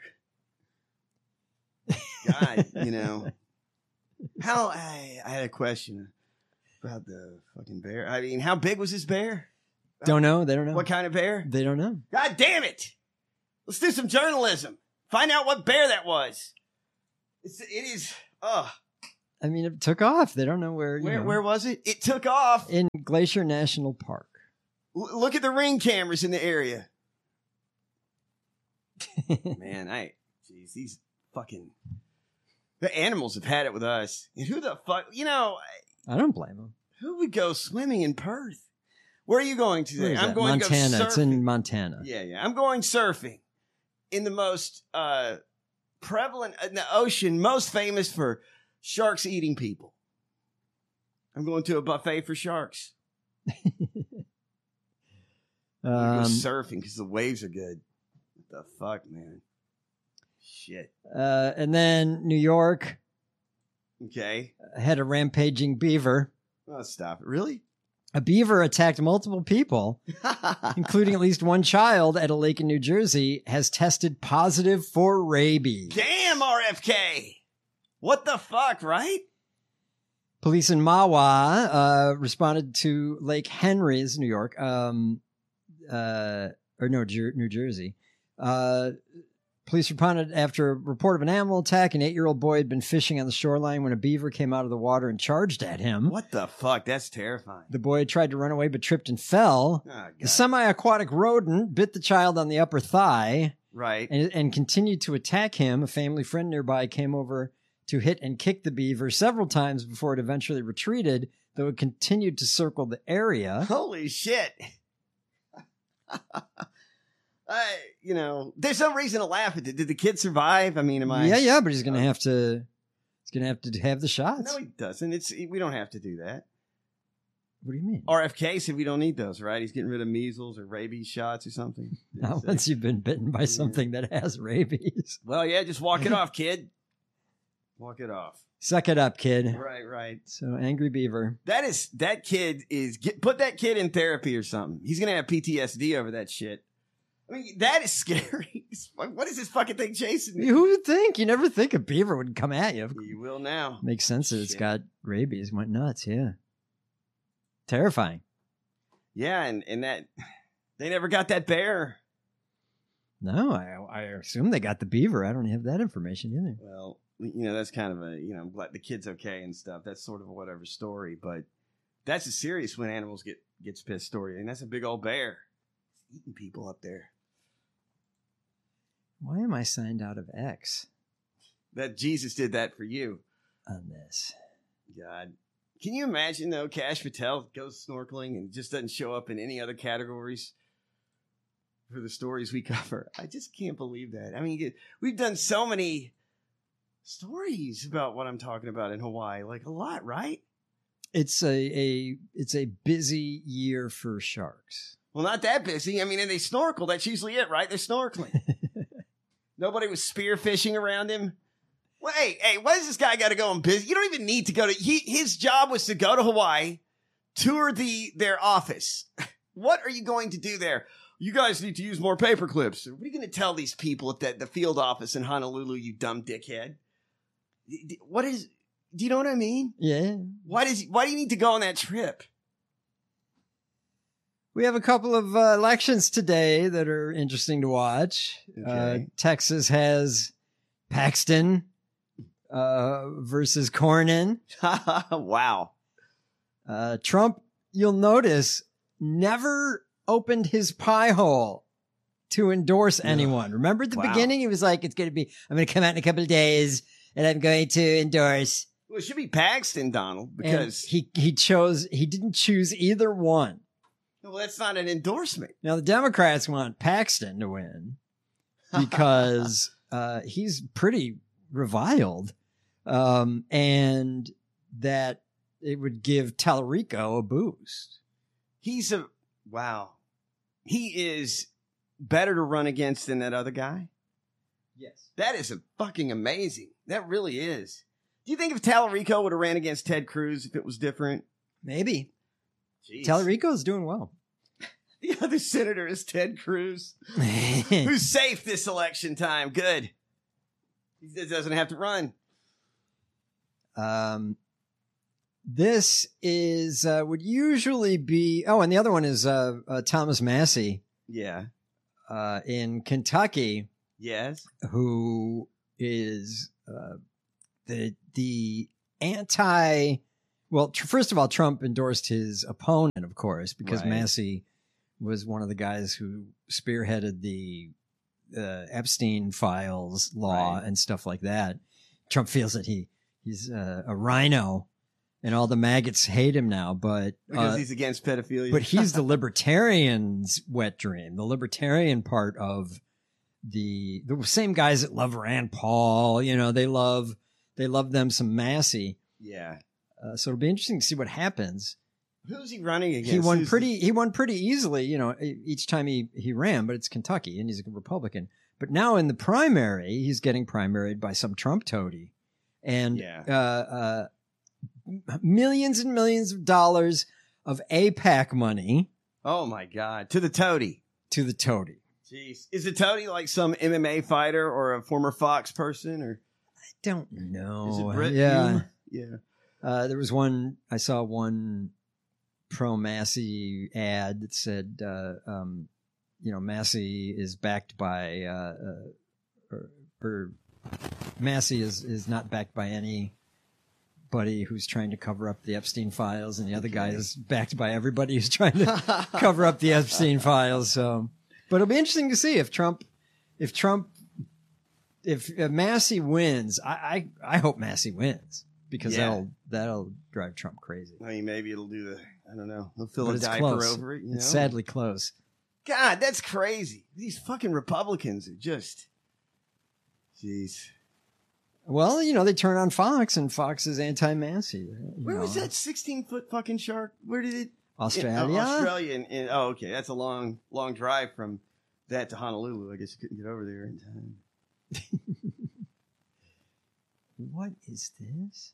Speaker 1: God, you know. How, I, I had a question. About the fucking bear. I mean, how big was this bear?
Speaker 2: Don't know. They don't know.
Speaker 1: What kind of bear?
Speaker 2: They don't know.
Speaker 1: God damn it! Let's do some journalism. Find out what bear that was. It's, it is. Ugh.
Speaker 2: I mean, it took off. They don't know where. You
Speaker 1: Where
Speaker 2: know,
Speaker 1: where was it? It took off.
Speaker 2: in Glacier National Park.
Speaker 1: L- look at the ring cameras in the area. Man, I. Jeez, these fucking. The animals have had it with us. And who the fuck. You know.
Speaker 2: I don't blame them.
Speaker 1: Who would go swimming in Perth? Where are you going today?
Speaker 2: Where is
Speaker 1: I'm
Speaker 2: that?
Speaker 1: going
Speaker 2: Montana.
Speaker 1: to go surfing.
Speaker 2: It's in Montana.
Speaker 1: Yeah, yeah. I'm going surfing in the most uh, prevalent in the ocean, most famous for sharks eating people. I'm going to a buffet for sharks. I'm
Speaker 2: Um,
Speaker 1: go surfing because the waves are good. What the fuck, man? Shit.
Speaker 2: uh, and then New York
Speaker 1: Okay.
Speaker 2: had a rampaging beaver.
Speaker 1: Oh, stop it. Really?
Speaker 2: A beaver attacked multiple people, including at least one child at a lake in New Jersey, has tested positive for rabies.
Speaker 1: Damn, R F K. What the fuck, right?
Speaker 2: Police in Mahwah uh, responded to Lake Henry's, New York, um, uh, or no, Jer- New Jersey. Uh, police responded after a report of an animal attack. An eight-year-old boy had been fishing on the shoreline when a beaver came out of the water and charged at him.
Speaker 1: What the fuck? That's terrifying.
Speaker 2: The boy tried to run away but tripped and fell.
Speaker 1: Oh, God.
Speaker 2: The semi-aquatic rodent bit the child on the upper thigh
Speaker 1: Right.
Speaker 2: and, and continued to attack him. A family friend nearby came over to hit and kick the beaver several times before it eventually retreated, though it continued to circle the area.
Speaker 1: Holy shit. I, you know, there's no reason to laugh at it. Did the kid survive? I mean, am I?
Speaker 2: Yeah, yeah, but he's going to have to he's going to have to have the shots.
Speaker 1: No, he doesn't. It's we don't have to do that.
Speaker 2: What do you mean?
Speaker 1: R F K said we don't need those, right? He's getting rid of measles or rabies shots or something.
Speaker 2: Not once you've been bitten by something that has rabies.
Speaker 1: Well, yeah, just walk it off, kid. Walk it off.
Speaker 2: Suck it up, kid.
Speaker 1: Right, right.
Speaker 2: So, Angry Beaver.
Speaker 1: That is that kid is get, put that kid in therapy or something. He's gonna have P T S D over that shit. I mean, that is scary. What is this fucking thing chasing me?
Speaker 2: Who would think? You never think a beaver would come at you.
Speaker 1: You will now.
Speaker 2: Makes sense that it's
Speaker 1: Shit.
Speaker 2: got rabies. Went nuts, yeah. Terrifying.
Speaker 1: Yeah, and and that they never got that bear.
Speaker 2: No, I, I assume they got the beaver. I don't have that information either.
Speaker 1: Well, you know, that's kind of a, you know, I'm glad the kid's okay and stuff. That's sort of a whatever story, but that's a serious when animals get gets pissed story. And that's a big old bear. It's eating people up there.
Speaker 2: Why am I signed out of X
Speaker 1: That Jesus did that for you.
Speaker 2: on this?
Speaker 1: God. Can you imagine, though, Cash Patel goes snorkeling and just doesn't show up in any other categories for the stories we cover? I just can't believe that. I mean, we've done so many stories about what I'm talking about in Hawaii. Like, a lot, right?
Speaker 2: It's a, a it's a busy year for sharks.
Speaker 1: Well, not that busy. I mean, and they snorkel. That's usually it, right? They're snorkeling. Nobody was spearfishing around him. Well, hey, hey, why does this guy got to go on business? You don't even need to go to. He, his job was to go to Hawaii, tour the their office. What are you going to do there? You guys need to use more paper clips. What are you going to tell these people at the, the field office in Honolulu? You dumb dickhead. What is? Do you know what I mean?
Speaker 2: Yeah.
Speaker 1: Why does? Why do you need to go on that trip?
Speaker 2: We have a couple of uh, elections today that are interesting to watch. Uh,
Speaker 1: Okay.
Speaker 2: Texas has Paxton uh, versus Cornyn.
Speaker 1: Wow.
Speaker 2: Uh, Trump, you'll notice, never opened his pie hole to endorse anyone. Remember at the
Speaker 1: Wow.
Speaker 2: beginning? He was like, it's going to be, I'm going to come out in a couple of days and I'm going to endorse.
Speaker 1: Well, it should be Paxton, Donald,
Speaker 2: And
Speaker 1: because
Speaker 2: he, he chose, he didn't choose either one.
Speaker 1: well, that's not an endorsement.
Speaker 2: Now, the Democrats want Paxton to win because uh, he's pretty reviled, um, and that it would give Tallarico a boost.
Speaker 1: He's a wow. He is better to run against than that other guy.
Speaker 2: Yes.
Speaker 1: That is a fucking amazing. That really is. Do you think if Tallarico would have ran against Ted Cruz if it was different?
Speaker 2: Maybe.
Speaker 1: Jeez.
Speaker 2: Tallarico's doing well.
Speaker 1: The other senator is Ted Cruz, who's safe this election time. Good. He doesn't have to run.
Speaker 2: um, This is uh, would usually be. Oh, and the other one is uh, uh, Thomas Massey
Speaker 1: Yeah.
Speaker 2: uh, in Kentucky,
Speaker 1: Yes.
Speaker 2: who is uh, the the anti. Well, tr- first of all, Trump endorsed his opponent, of course, because
Speaker 1: Right.
Speaker 2: Massey was one of the guys who spearheaded the uh, Epstein files law
Speaker 1: Right.
Speaker 2: and stuff like that. Trump feels that he he's uh, a rhino, and all the maggots hate him now. But
Speaker 1: Because
Speaker 2: uh,
Speaker 1: he's against pedophilia.
Speaker 2: but he's the libertarians' wet dream, the libertarian part of the the same guys that love Rand Paul. You know, they love they love them some Massey.
Speaker 1: yeah.
Speaker 2: Uh, so it'll be interesting to see what happens.
Speaker 1: Who's he running against?
Speaker 2: He won
Speaker 1: Who's
Speaker 2: pretty. He won pretty easily, you know, e- each time he he ran. But it's Kentucky, and he's a Republican. But now in the primary, he's getting primaried by some Trump toady, and
Speaker 1: Yeah.
Speaker 2: uh, uh, millions and millions of dollars of AIPAC money
Speaker 1: Oh my God! To the toady.
Speaker 2: to the toady.
Speaker 1: Jeez, is the toady like some M M A fighter or a former Fox person, or
Speaker 2: I don't know.
Speaker 1: is it Brett
Speaker 2: yeah,
Speaker 1: Hume? Yeah.
Speaker 2: uh, there was one. I saw one pro Massey ad that said, uh, um, you know, Massey is backed by, uh, uh, or, or Massey is, is not backed by anybody who's trying to cover up the Epstein files, and the other guy is backed by everybody who's trying to cover up the Epstein files. So, but it'll be interesting to see if Trump, if Trump, if uh, Massey wins. I, I, I hope Massey wins because
Speaker 1: Yeah.
Speaker 2: that'll that'll drive Trump crazy.
Speaker 1: I mean, maybe it'll do the. I don't know. He'll fill
Speaker 2: But
Speaker 1: a
Speaker 2: it's
Speaker 1: diaper
Speaker 2: close.
Speaker 1: over it. You know?
Speaker 2: It's sadly close.
Speaker 1: God, that's crazy. These fucking Republicans are just. Jeez.
Speaker 2: Well, you know, they turn on Fox, and Fox is anti-Massey.
Speaker 1: Where was that sixteen foot fucking shark? Where did it?
Speaker 2: Australia?
Speaker 1: In, uh, Australia. And, and, oh, okay. That's a long, long drive from that to Honolulu. I guess you couldn't get over there in time.
Speaker 2: What is this?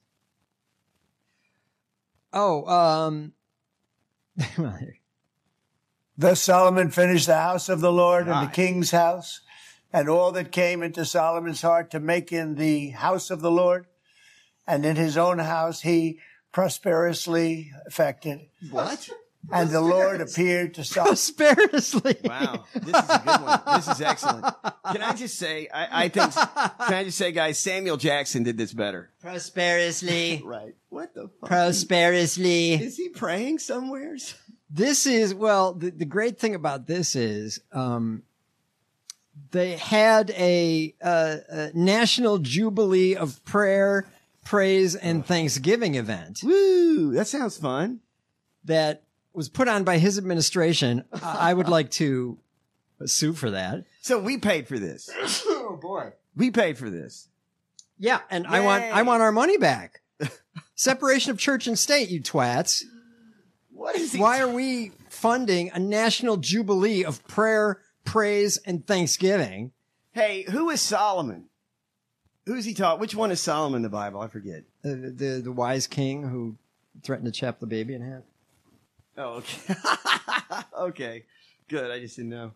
Speaker 2: Oh, um, well, here.
Speaker 4: Thus Solomon finished the house of the Lord and
Speaker 1: Right.
Speaker 4: the king's house, and all that came into Solomon's heart to make in the house of the Lord, and in his own house he prosperously effected.
Speaker 1: What?
Speaker 4: And the Lord appeared to Solomon.
Speaker 2: Prosperously.
Speaker 1: Wow. This is a good one. This is excellent. Can I just say, I, I think, can I just say, guys, Samuel Jackson did this better.
Speaker 3: Prosperously.
Speaker 1: Right. What the fuck?
Speaker 3: Prosperously.
Speaker 1: Is he praying somewhere?
Speaker 2: This is, well, the, the great thing about this is, um, they had a, uh, a national jubilee of prayer, praise, and thanksgiving event
Speaker 1: Woo! That sounds fun.
Speaker 2: that was put on by his administration. I I would like to sue for that.
Speaker 1: So we paid for this.
Speaker 2: Oh boy.
Speaker 1: We paid for this.
Speaker 2: Yeah, and I want I
Speaker 1: Yay.
Speaker 2: want our money back. Separation of church and state, you twats.
Speaker 1: What is he?
Speaker 2: Why are we funding a national jubilee of prayer, praise, and thanksgiving?
Speaker 1: Hey, who is Solomon? Who's he taught? Which one is Solomon in the Bible? I forget.
Speaker 2: The the, the wise king who threatened to chop the baby in half.
Speaker 1: Oh, okay. Okay. Good. I just didn't know.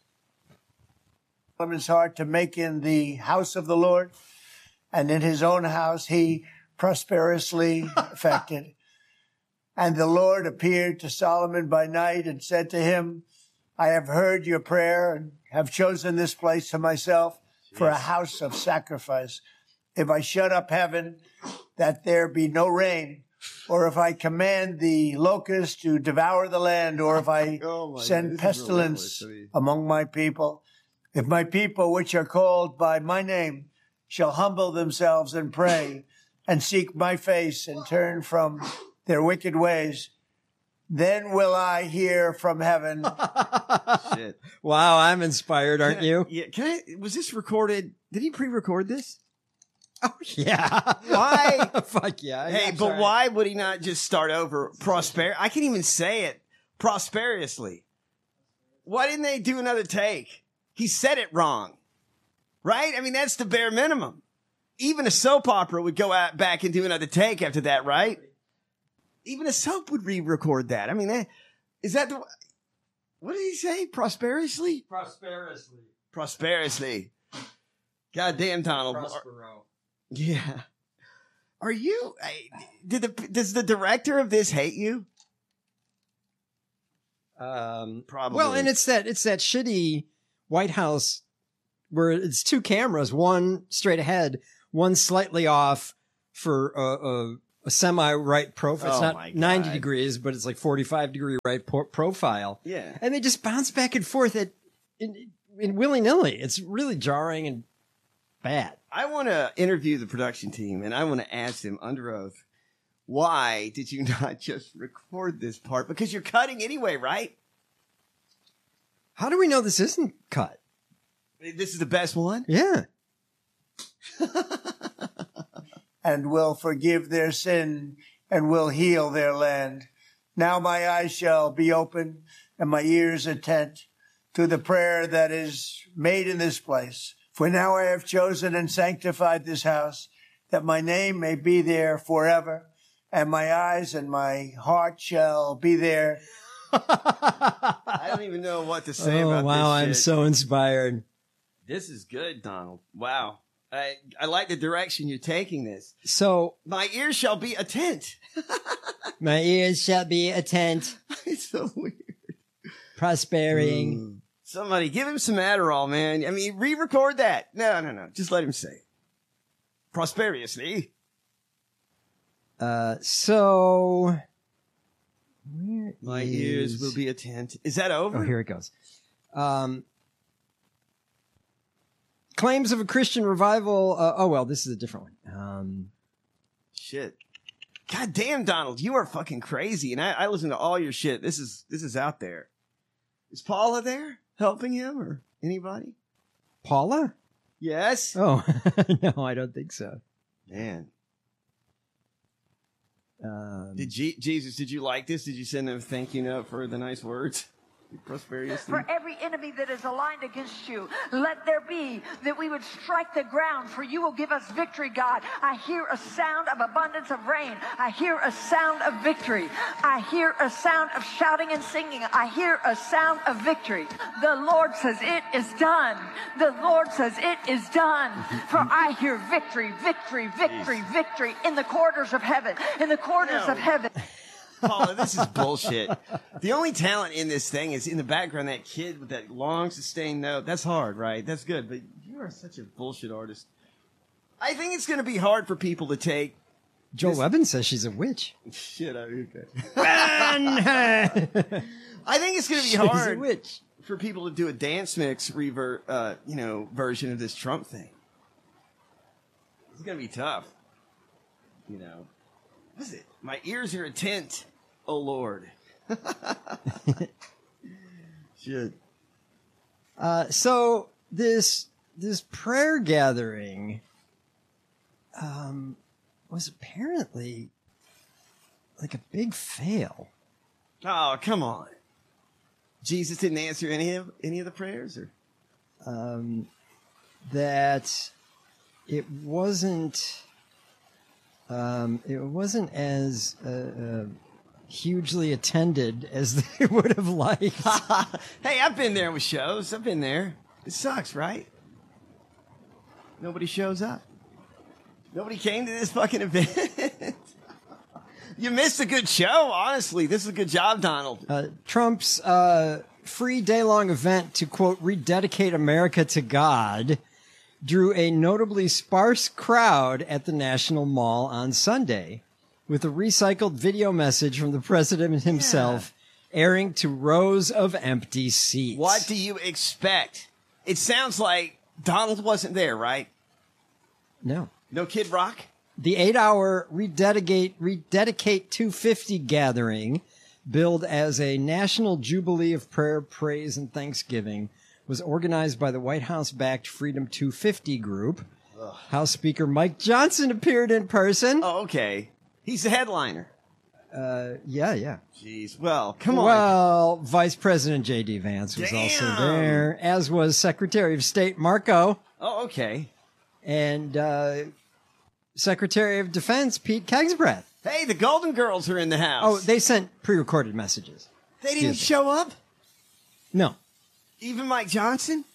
Speaker 4: Solomon's heart to make in the house of the Lord, and in his own house he prosperously effected. And the Lord appeared to Solomon by night and said to him, I have heard your prayer and have chosen this place for myself for a house of sacrifice. If I shut up heaven, that there be no rain, or if I command the locust to devour the land, or if I
Speaker 1: Oh my
Speaker 4: send
Speaker 1: God, this is
Speaker 4: pestilence
Speaker 1: relentless. I mean-
Speaker 4: among my people, if my people which are called by my name shall humble themselves and pray and seek my face and turn from their wicked ways, then will I hear from heaven.
Speaker 1: Shit.
Speaker 2: Wow, I'm inspired, aren't
Speaker 1: Can I-
Speaker 2: you?
Speaker 1: Yeah. Can I? Was this recorded? Did he pre-record this?
Speaker 2: Oh yeah.
Speaker 1: Why?
Speaker 2: Fuck yeah.
Speaker 1: Hey,
Speaker 2: I'm
Speaker 1: but
Speaker 2: sorry.
Speaker 1: why would he not just start over? Prosper. I can't even say it. Prosperously. Why didn't they do another take? He said it wrong, right? I mean, that's the bare minimum. Even a soap opera would go out back and do another take after that, right? Even a soap would re-record that. I mean, that, is that the? What did he say? Prosperously.
Speaker 2: Prosperously.
Speaker 1: Prosperously. God damn, Donald.
Speaker 2: Prospero.
Speaker 1: Yeah. Are you? I- Did the does the director of this hate you?
Speaker 2: Um,
Speaker 1: Probably.
Speaker 2: Well, and it's that it's that shitty White House where it's two cameras, one straight ahead, one slightly off for a, a, a semi right profile. It's
Speaker 1: Oh my
Speaker 2: not
Speaker 1: God.
Speaker 2: ninety degrees, but it's like forty-five degree right po- profile.
Speaker 1: Yeah.
Speaker 2: And they just bounce back and forth at in, in willy nilly. It's really jarring and bad.
Speaker 1: I want to interview the production team, and I want to ask them under oath, why did you not just record this part? Because you're cutting anyway, right?
Speaker 2: How do we know this isn't cut?
Speaker 1: This is the best one?
Speaker 2: Yeah.
Speaker 4: And will forgive their sin and will heal their land. Now my eyes shall be open and my ears attent to the prayer that is made in this place. For now I have chosen and sanctified this house, that my name may be there forever, and my eyes and my heart shall be there.
Speaker 1: I don't even know what to say
Speaker 2: Oh,
Speaker 1: about
Speaker 2: wow.
Speaker 1: this
Speaker 2: I'm
Speaker 1: shit.
Speaker 2: so inspired.
Speaker 1: This is good, Donald. Wow. I, I like the direction you're taking this.
Speaker 2: So
Speaker 1: My ears shall be attent.
Speaker 3: My ears shall be attent,
Speaker 1: It's so weird.
Speaker 3: prospering.
Speaker 1: Somebody give him some Adderall, man. I mean, re-record that. No, no, no. Just let him say it. Prosperously.
Speaker 2: Uh, so where
Speaker 1: My
Speaker 2: is-
Speaker 1: ears will be attent. Is that over?
Speaker 2: Oh, here it goes. Um, claims of a Christian revival. Uh, oh well, this is a different one. Um,
Speaker 1: Shit. God damn, Donald, you are fucking crazy. And I, I listen to all your shit. This is this is out there. Is Paula there helping him or anybody?
Speaker 2: Paula?
Speaker 1: Yes.
Speaker 2: Oh no, I don't think so.
Speaker 1: Man.
Speaker 2: Um,
Speaker 1: Did Je- Jesus, did you like this? Did you send them a thank you note for the nice words? Prosperity.
Speaker 5: For every enemy that is aligned against you, let there be that we would strike the ground, for you will give us victory, God. I hear a sound of abundance of rain. I hear a sound of victory. I hear a sound of shouting and singing. I hear a sound of victory. The Lord says it is done. The Lord says it is done. For I hear victory, victory, victory, victory in the corridors of heaven, in the corridors
Speaker 1: No.
Speaker 5: of heaven.
Speaker 1: Paula, this is bullshit. The only talent in this thing is in the background, that kid with that long sustained note. That's hard, right? That's good. But you are such a bullshit artist. I think it's going to be hard for people to take.
Speaker 2: Joel
Speaker 1: this-
Speaker 2: Webben says she's a witch.
Speaker 1: Shit, I okay.
Speaker 2: Ban her!
Speaker 1: I think it's going to be
Speaker 2: She's a
Speaker 1: hard
Speaker 2: witch.
Speaker 1: for people to do a dance mix revert, uh, you know, version of this Trump thing. It's going to be tough. You know, what is it? My ears are attent. Oh Lord. Shit.
Speaker 2: Uh, so this this prayer gathering um, was apparently like a big fail.
Speaker 1: Oh, come on. Jesus didn't answer any of any of the prayers, or
Speaker 2: Um, that it wasn't um, it wasn't as uh, uh, hugely attended as they would have liked.
Speaker 1: hey, I've been there with shows. I've been there. It sucks, right? Nobody shows up. Nobody came to this fucking event. You missed a good show, honestly. This is a good job, Donald.
Speaker 2: Uh, Trump's uh, free day-long event to, quote, rededicate America to God drew a notably sparse crowd at the National Mall on Sunday, with a recycled video message from the president himself airing to rows of empty seats.
Speaker 1: What do you expect? It sounds like Donald wasn't there, right?
Speaker 2: No.
Speaker 1: No Kid Rock?
Speaker 2: The eight-hour Rededicate, Rededicate two fifty gathering, billed as a National Jubilee of Prayer, Praise, and Thanksgiving, was organized by the White House-backed Freedom two fifty group. Ugh. House Speaker Mike Johnson appeared in person.
Speaker 1: Oh, okay. He's the headliner.
Speaker 2: Uh, yeah, yeah.
Speaker 1: Jeez. Well, come on.
Speaker 2: Well, Vice President J D Vance was also
Speaker 1: Damn.
Speaker 2: there, as was Secretary of State Marco
Speaker 1: Oh, okay.
Speaker 2: and uh, Secretary of Defense Pete Kegsbreath.
Speaker 1: Hey, the Golden Girls are in the house.
Speaker 2: Oh, they sent pre-recorded messages.
Speaker 1: they didn't
Speaker 2: excuse me.
Speaker 1: show up?
Speaker 2: No.
Speaker 1: Even Mike Johnson?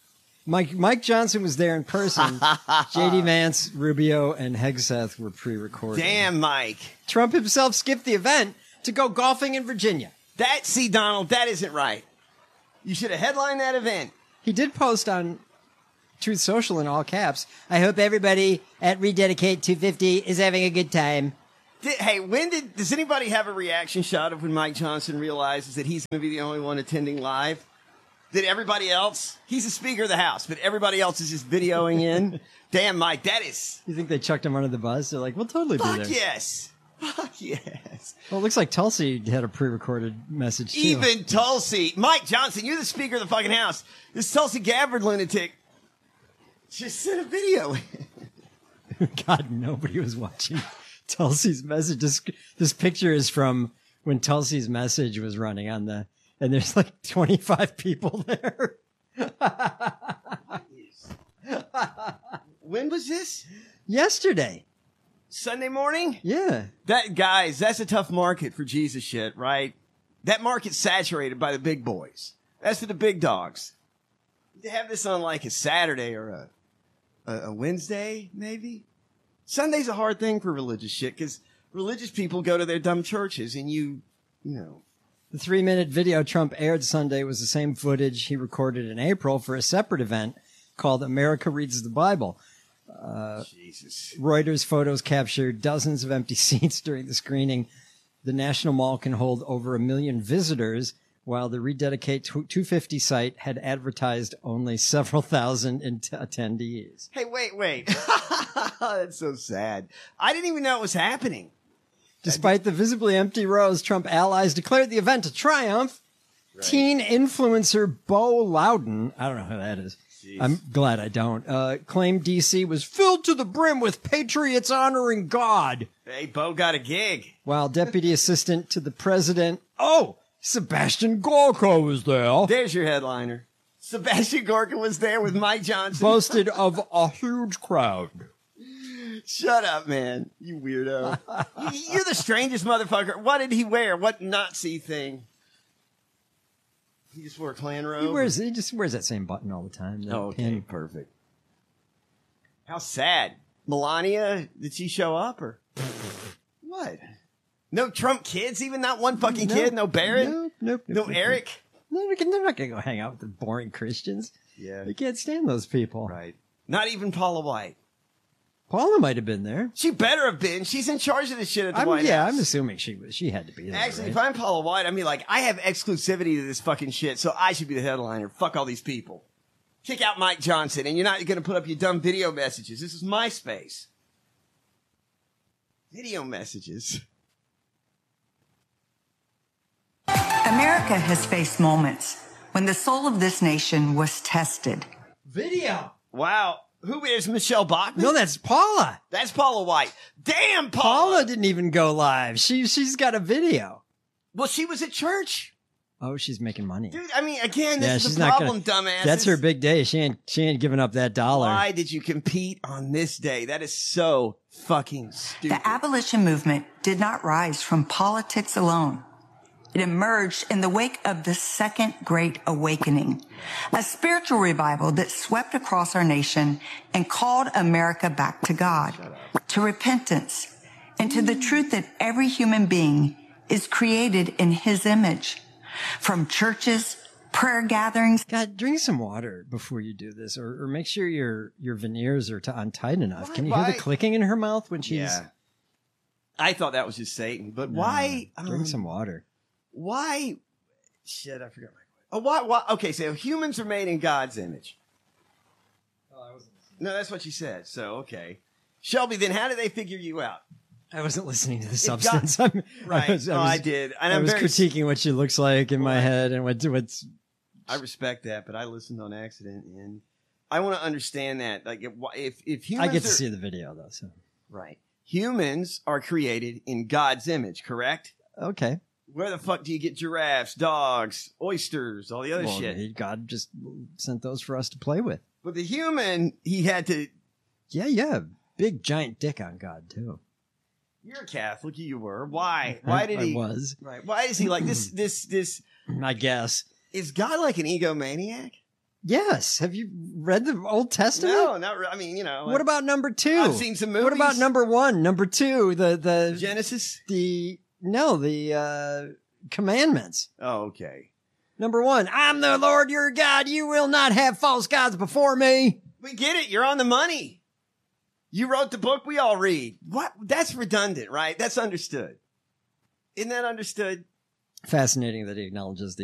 Speaker 2: Mike Mike Johnson was there in person. J D Vance, Rubio, and Hegseth were pre-recorded.
Speaker 1: Damn, Mike.
Speaker 2: Trump himself skipped the event to go golfing in Virginia.
Speaker 1: That, see, Donald, that isn't right. You should have headlined that event.
Speaker 2: He did post on Truth Social in all caps.
Speaker 3: I hope everybody at Rededicate two fifty is having a good time.
Speaker 1: Did, hey, when did, does anybody have a reaction shot of when Mike Johnson realizes that he's going to be the only one attending live? Did everybody else? He's the Speaker of the House, but everybody else is just videoing in. Damn, Mike, that is.
Speaker 2: You think they chucked him under the bus? They're like, we'll totally
Speaker 1: Fuck
Speaker 2: be there.
Speaker 1: yes. Fuck yes.
Speaker 2: Well, it looks like Tulsi had a pre-recorded message, too.
Speaker 1: Even Tulsi. Mike Johnson, you're the Speaker of the fucking House. This Tulsi Gabbard lunatic just sent a video.
Speaker 2: God, nobody was watching Tulsi's message. This, this picture is from when Tulsi's message was running on the, and there's like twenty-five people there.
Speaker 1: When was this?
Speaker 2: Yesterday.
Speaker 1: Sunday morning?
Speaker 2: Yeah.
Speaker 1: That, guys, that's a tough market for Jesus shit, right? That market's saturated by the big boys. That's for the big dogs. To have this on like a Saturday or a, a, a Wednesday, maybe? Sunday's a hard thing for religious shit because religious people go to their dumb churches and you, you know.
Speaker 2: The three-minute video Trump aired Sunday was the same footage he recorded in April for a separate event called America Reads the Bible. Uh,
Speaker 1: Jesus.
Speaker 2: Reuters photos captured dozens of empty seats during the screening. The National Mall can hold over a million visitors, while the Rededicate two fifty site had advertised only several thousand in- attendees.
Speaker 1: Hey, wait, wait. That's so sad. I didn't even know it was happening.
Speaker 2: Despite the visibly empty rows, Trump allies declared the event a triumph. Right. Teen influencer Bo Loudon, I don't know who that is. Jeez. I'm glad I don't, uh, claimed D C was filled to the brim with patriots honoring God.
Speaker 1: Hey, Bo got a gig.
Speaker 2: While Deputy Assistant to the President, oh, Sebastian Gorka was there.
Speaker 1: There's your headliner. Sebastian Gorka was there with Mike Johnson.
Speaker 2: Boasted of a huge crowd.
Speaker 1: Shut up, man. You weirdo. You're the strangest motherfucker. What did he wear? What Nazi thing? He just wore a Klan robe?
Speaker 2: He wears, he just wears that same button all the time.
Speaker 1: Oh, okay.
Speaker 2: Pin.
Speaker 1: Perfect. How sad. Melania, did she show up or? What? No Trump kids? Even not one fucking
Speaker 2: nope,
Speaker 1: kid? No Barrett?
Speaker 2: Nope, nope,
Speaker 1: no
Speaker 2: nope,
Speaker 1: Eric?
Speaker 2: No, they're not going to go hang out with the boring Christians.
Speaker 1: Yeah.
Speaker 2: They can't stand those people.
Speaker 1: Right. Not even Paula White.
Speaker 2: Paula might have been there.
Speaker 1: She better have been. She's in charge of this shit at the
Speaker 2: I'm,
Speaker 1: White
Speaker 2: yeah,
Speaker 1: House.
Speaker 2: I'm assuming she was. She had to be there.
Speaker 1: Actually,
Speaker 2: right?
Speaker 1: if I'm Paula White, I mean, like, I have exclusivity to this fucking shit, so I should be the headliner. Fuck all these people. Kick out Mike Johnson, and you're not going to put up your dumb video messages. This is my space. Video messages.
Speaker 6: America has faced moments when the soul of this nation was tested.
Speaker 2: Video.
Speaker 1: Wow. Who is Michelle Bachmann?
Speaker 2: No, that's Paula.
Speaker 1: That's Paula White. Damn, Paula.
Speaker 2: Paula didn't even go live. She, she's got a video.
Speaker 1: Well, she was at church.
Speaker 2: Oh, she's making money.
Speaker 1: Dude, I mean, again, this
Speaker 2: yeah,
Speaker 1: is
Speaker 2: she's
Speaker 1: the
Speaker 2: not
Speaker 1: problem,
Speaker 2: gonna,
Speaker 1: dumbass.
Speaker 2: That's her big day. She ain't, she ain't giving up that dollar.
Speaker 1: Why did you compete on this day? That is so fucking stupid.
Speaker 6: The abolition movement did not rise from politics alone. It emerged in the wake of the Second Great Awakening, a spiritual revival that swept across our nation and called America back to God, to repentance, and to the truth that every human being is created in His image. From churches, prayer gatherings.
Speaker 2: God, drink some water before you do this, or, or make sure your your veneers are t- on tight enough.
Speaker 1: Why,
Speaker 2: Can you
Speaker 1: why?
Speaker 2: hear the clicking in her mouth when she's?
Speaker 1: Yeah. I thought that was just Satan, but
Speaker 2: No,
Speaker 1: why?
Speaker 2: drink
Speaker 1: um,
Speaker 2: some water.
Speaker 1: Why? Shit, I forgot my question. Oh, why, why? Okay, so humans are made in God's image.
Speaker 2: Oh, I wasn't.
Speaker 1: No, that's what you said. So, okay. Shelby, then how did they figure you out?
Speaker 2: I wasn't listening to the
Speaker 1: It
Speaker 2: substance.
Speaker 1: got-
Speaker 2: I'm,
Speaker 1: Right.
Speaker 2: I, was,
Speaker 1: Oh,
Speaker 2: I, was,
Speaker 1: I did. And
Speaker 2: I
Speaker 1: I'm
Speaker 2: was
Speaker 1: very-
Speaker 2: critiquing what she looks like in my
Speaker 1: Right.
Speaker 2: head and what what's.
Speaker 1: I respect that, but I listened on accident, and I want to understand that. Like, if if, if humans
Speaker 2: I get to
Speaker 1: are,
Speaker 2: see the video though. So
Speaker 1: right, humans are created in God's image, correct?
Speaker 2: okay.
Speaker 1: Where the fuck do you get giraffes, dogs, oysters, all the other
Speaker 2: Well,
Speaker 1: shit?
Speaker 2: he- God just sent those for us to play with.
Speaker 1: But the human, he had to.
Speaker 2: Yeah, yeah. Big giant dick on God too.
Speaker 1: You're a Catholic, you were. Why? Why
Speaker 2: I-
Speaker 1: did
Speaker 2: I
Speaker 1: he?
Speaker 2: was.
Speaker 1: Right. Why is he like this? This this
Speaker 2: I guess.
Speaker 1: is God like an egomaniac?
Speaker 2: Yes. Have you read the Old Testament?
Speaker 1: No, not. Re- I mean, you know.
Speaker 2: What about number two?
Speaker 1: I've seen some movies.
Speaker 2: What about number one? Number two, the the
Speaker 1: Genesis?
Speaker 2: The no, the uh, commandments.
Speaker 1: Oh, okay.
Speaker 2: Number one, I'm the Lord your God. You will not have false gods before me.
Speaker 1: We get it. You're on the money. You wrote the book we all read. What? That's redundant, right? That's understood. Isn't that understood?
Speaker 2: Fascinating that he acknowledges the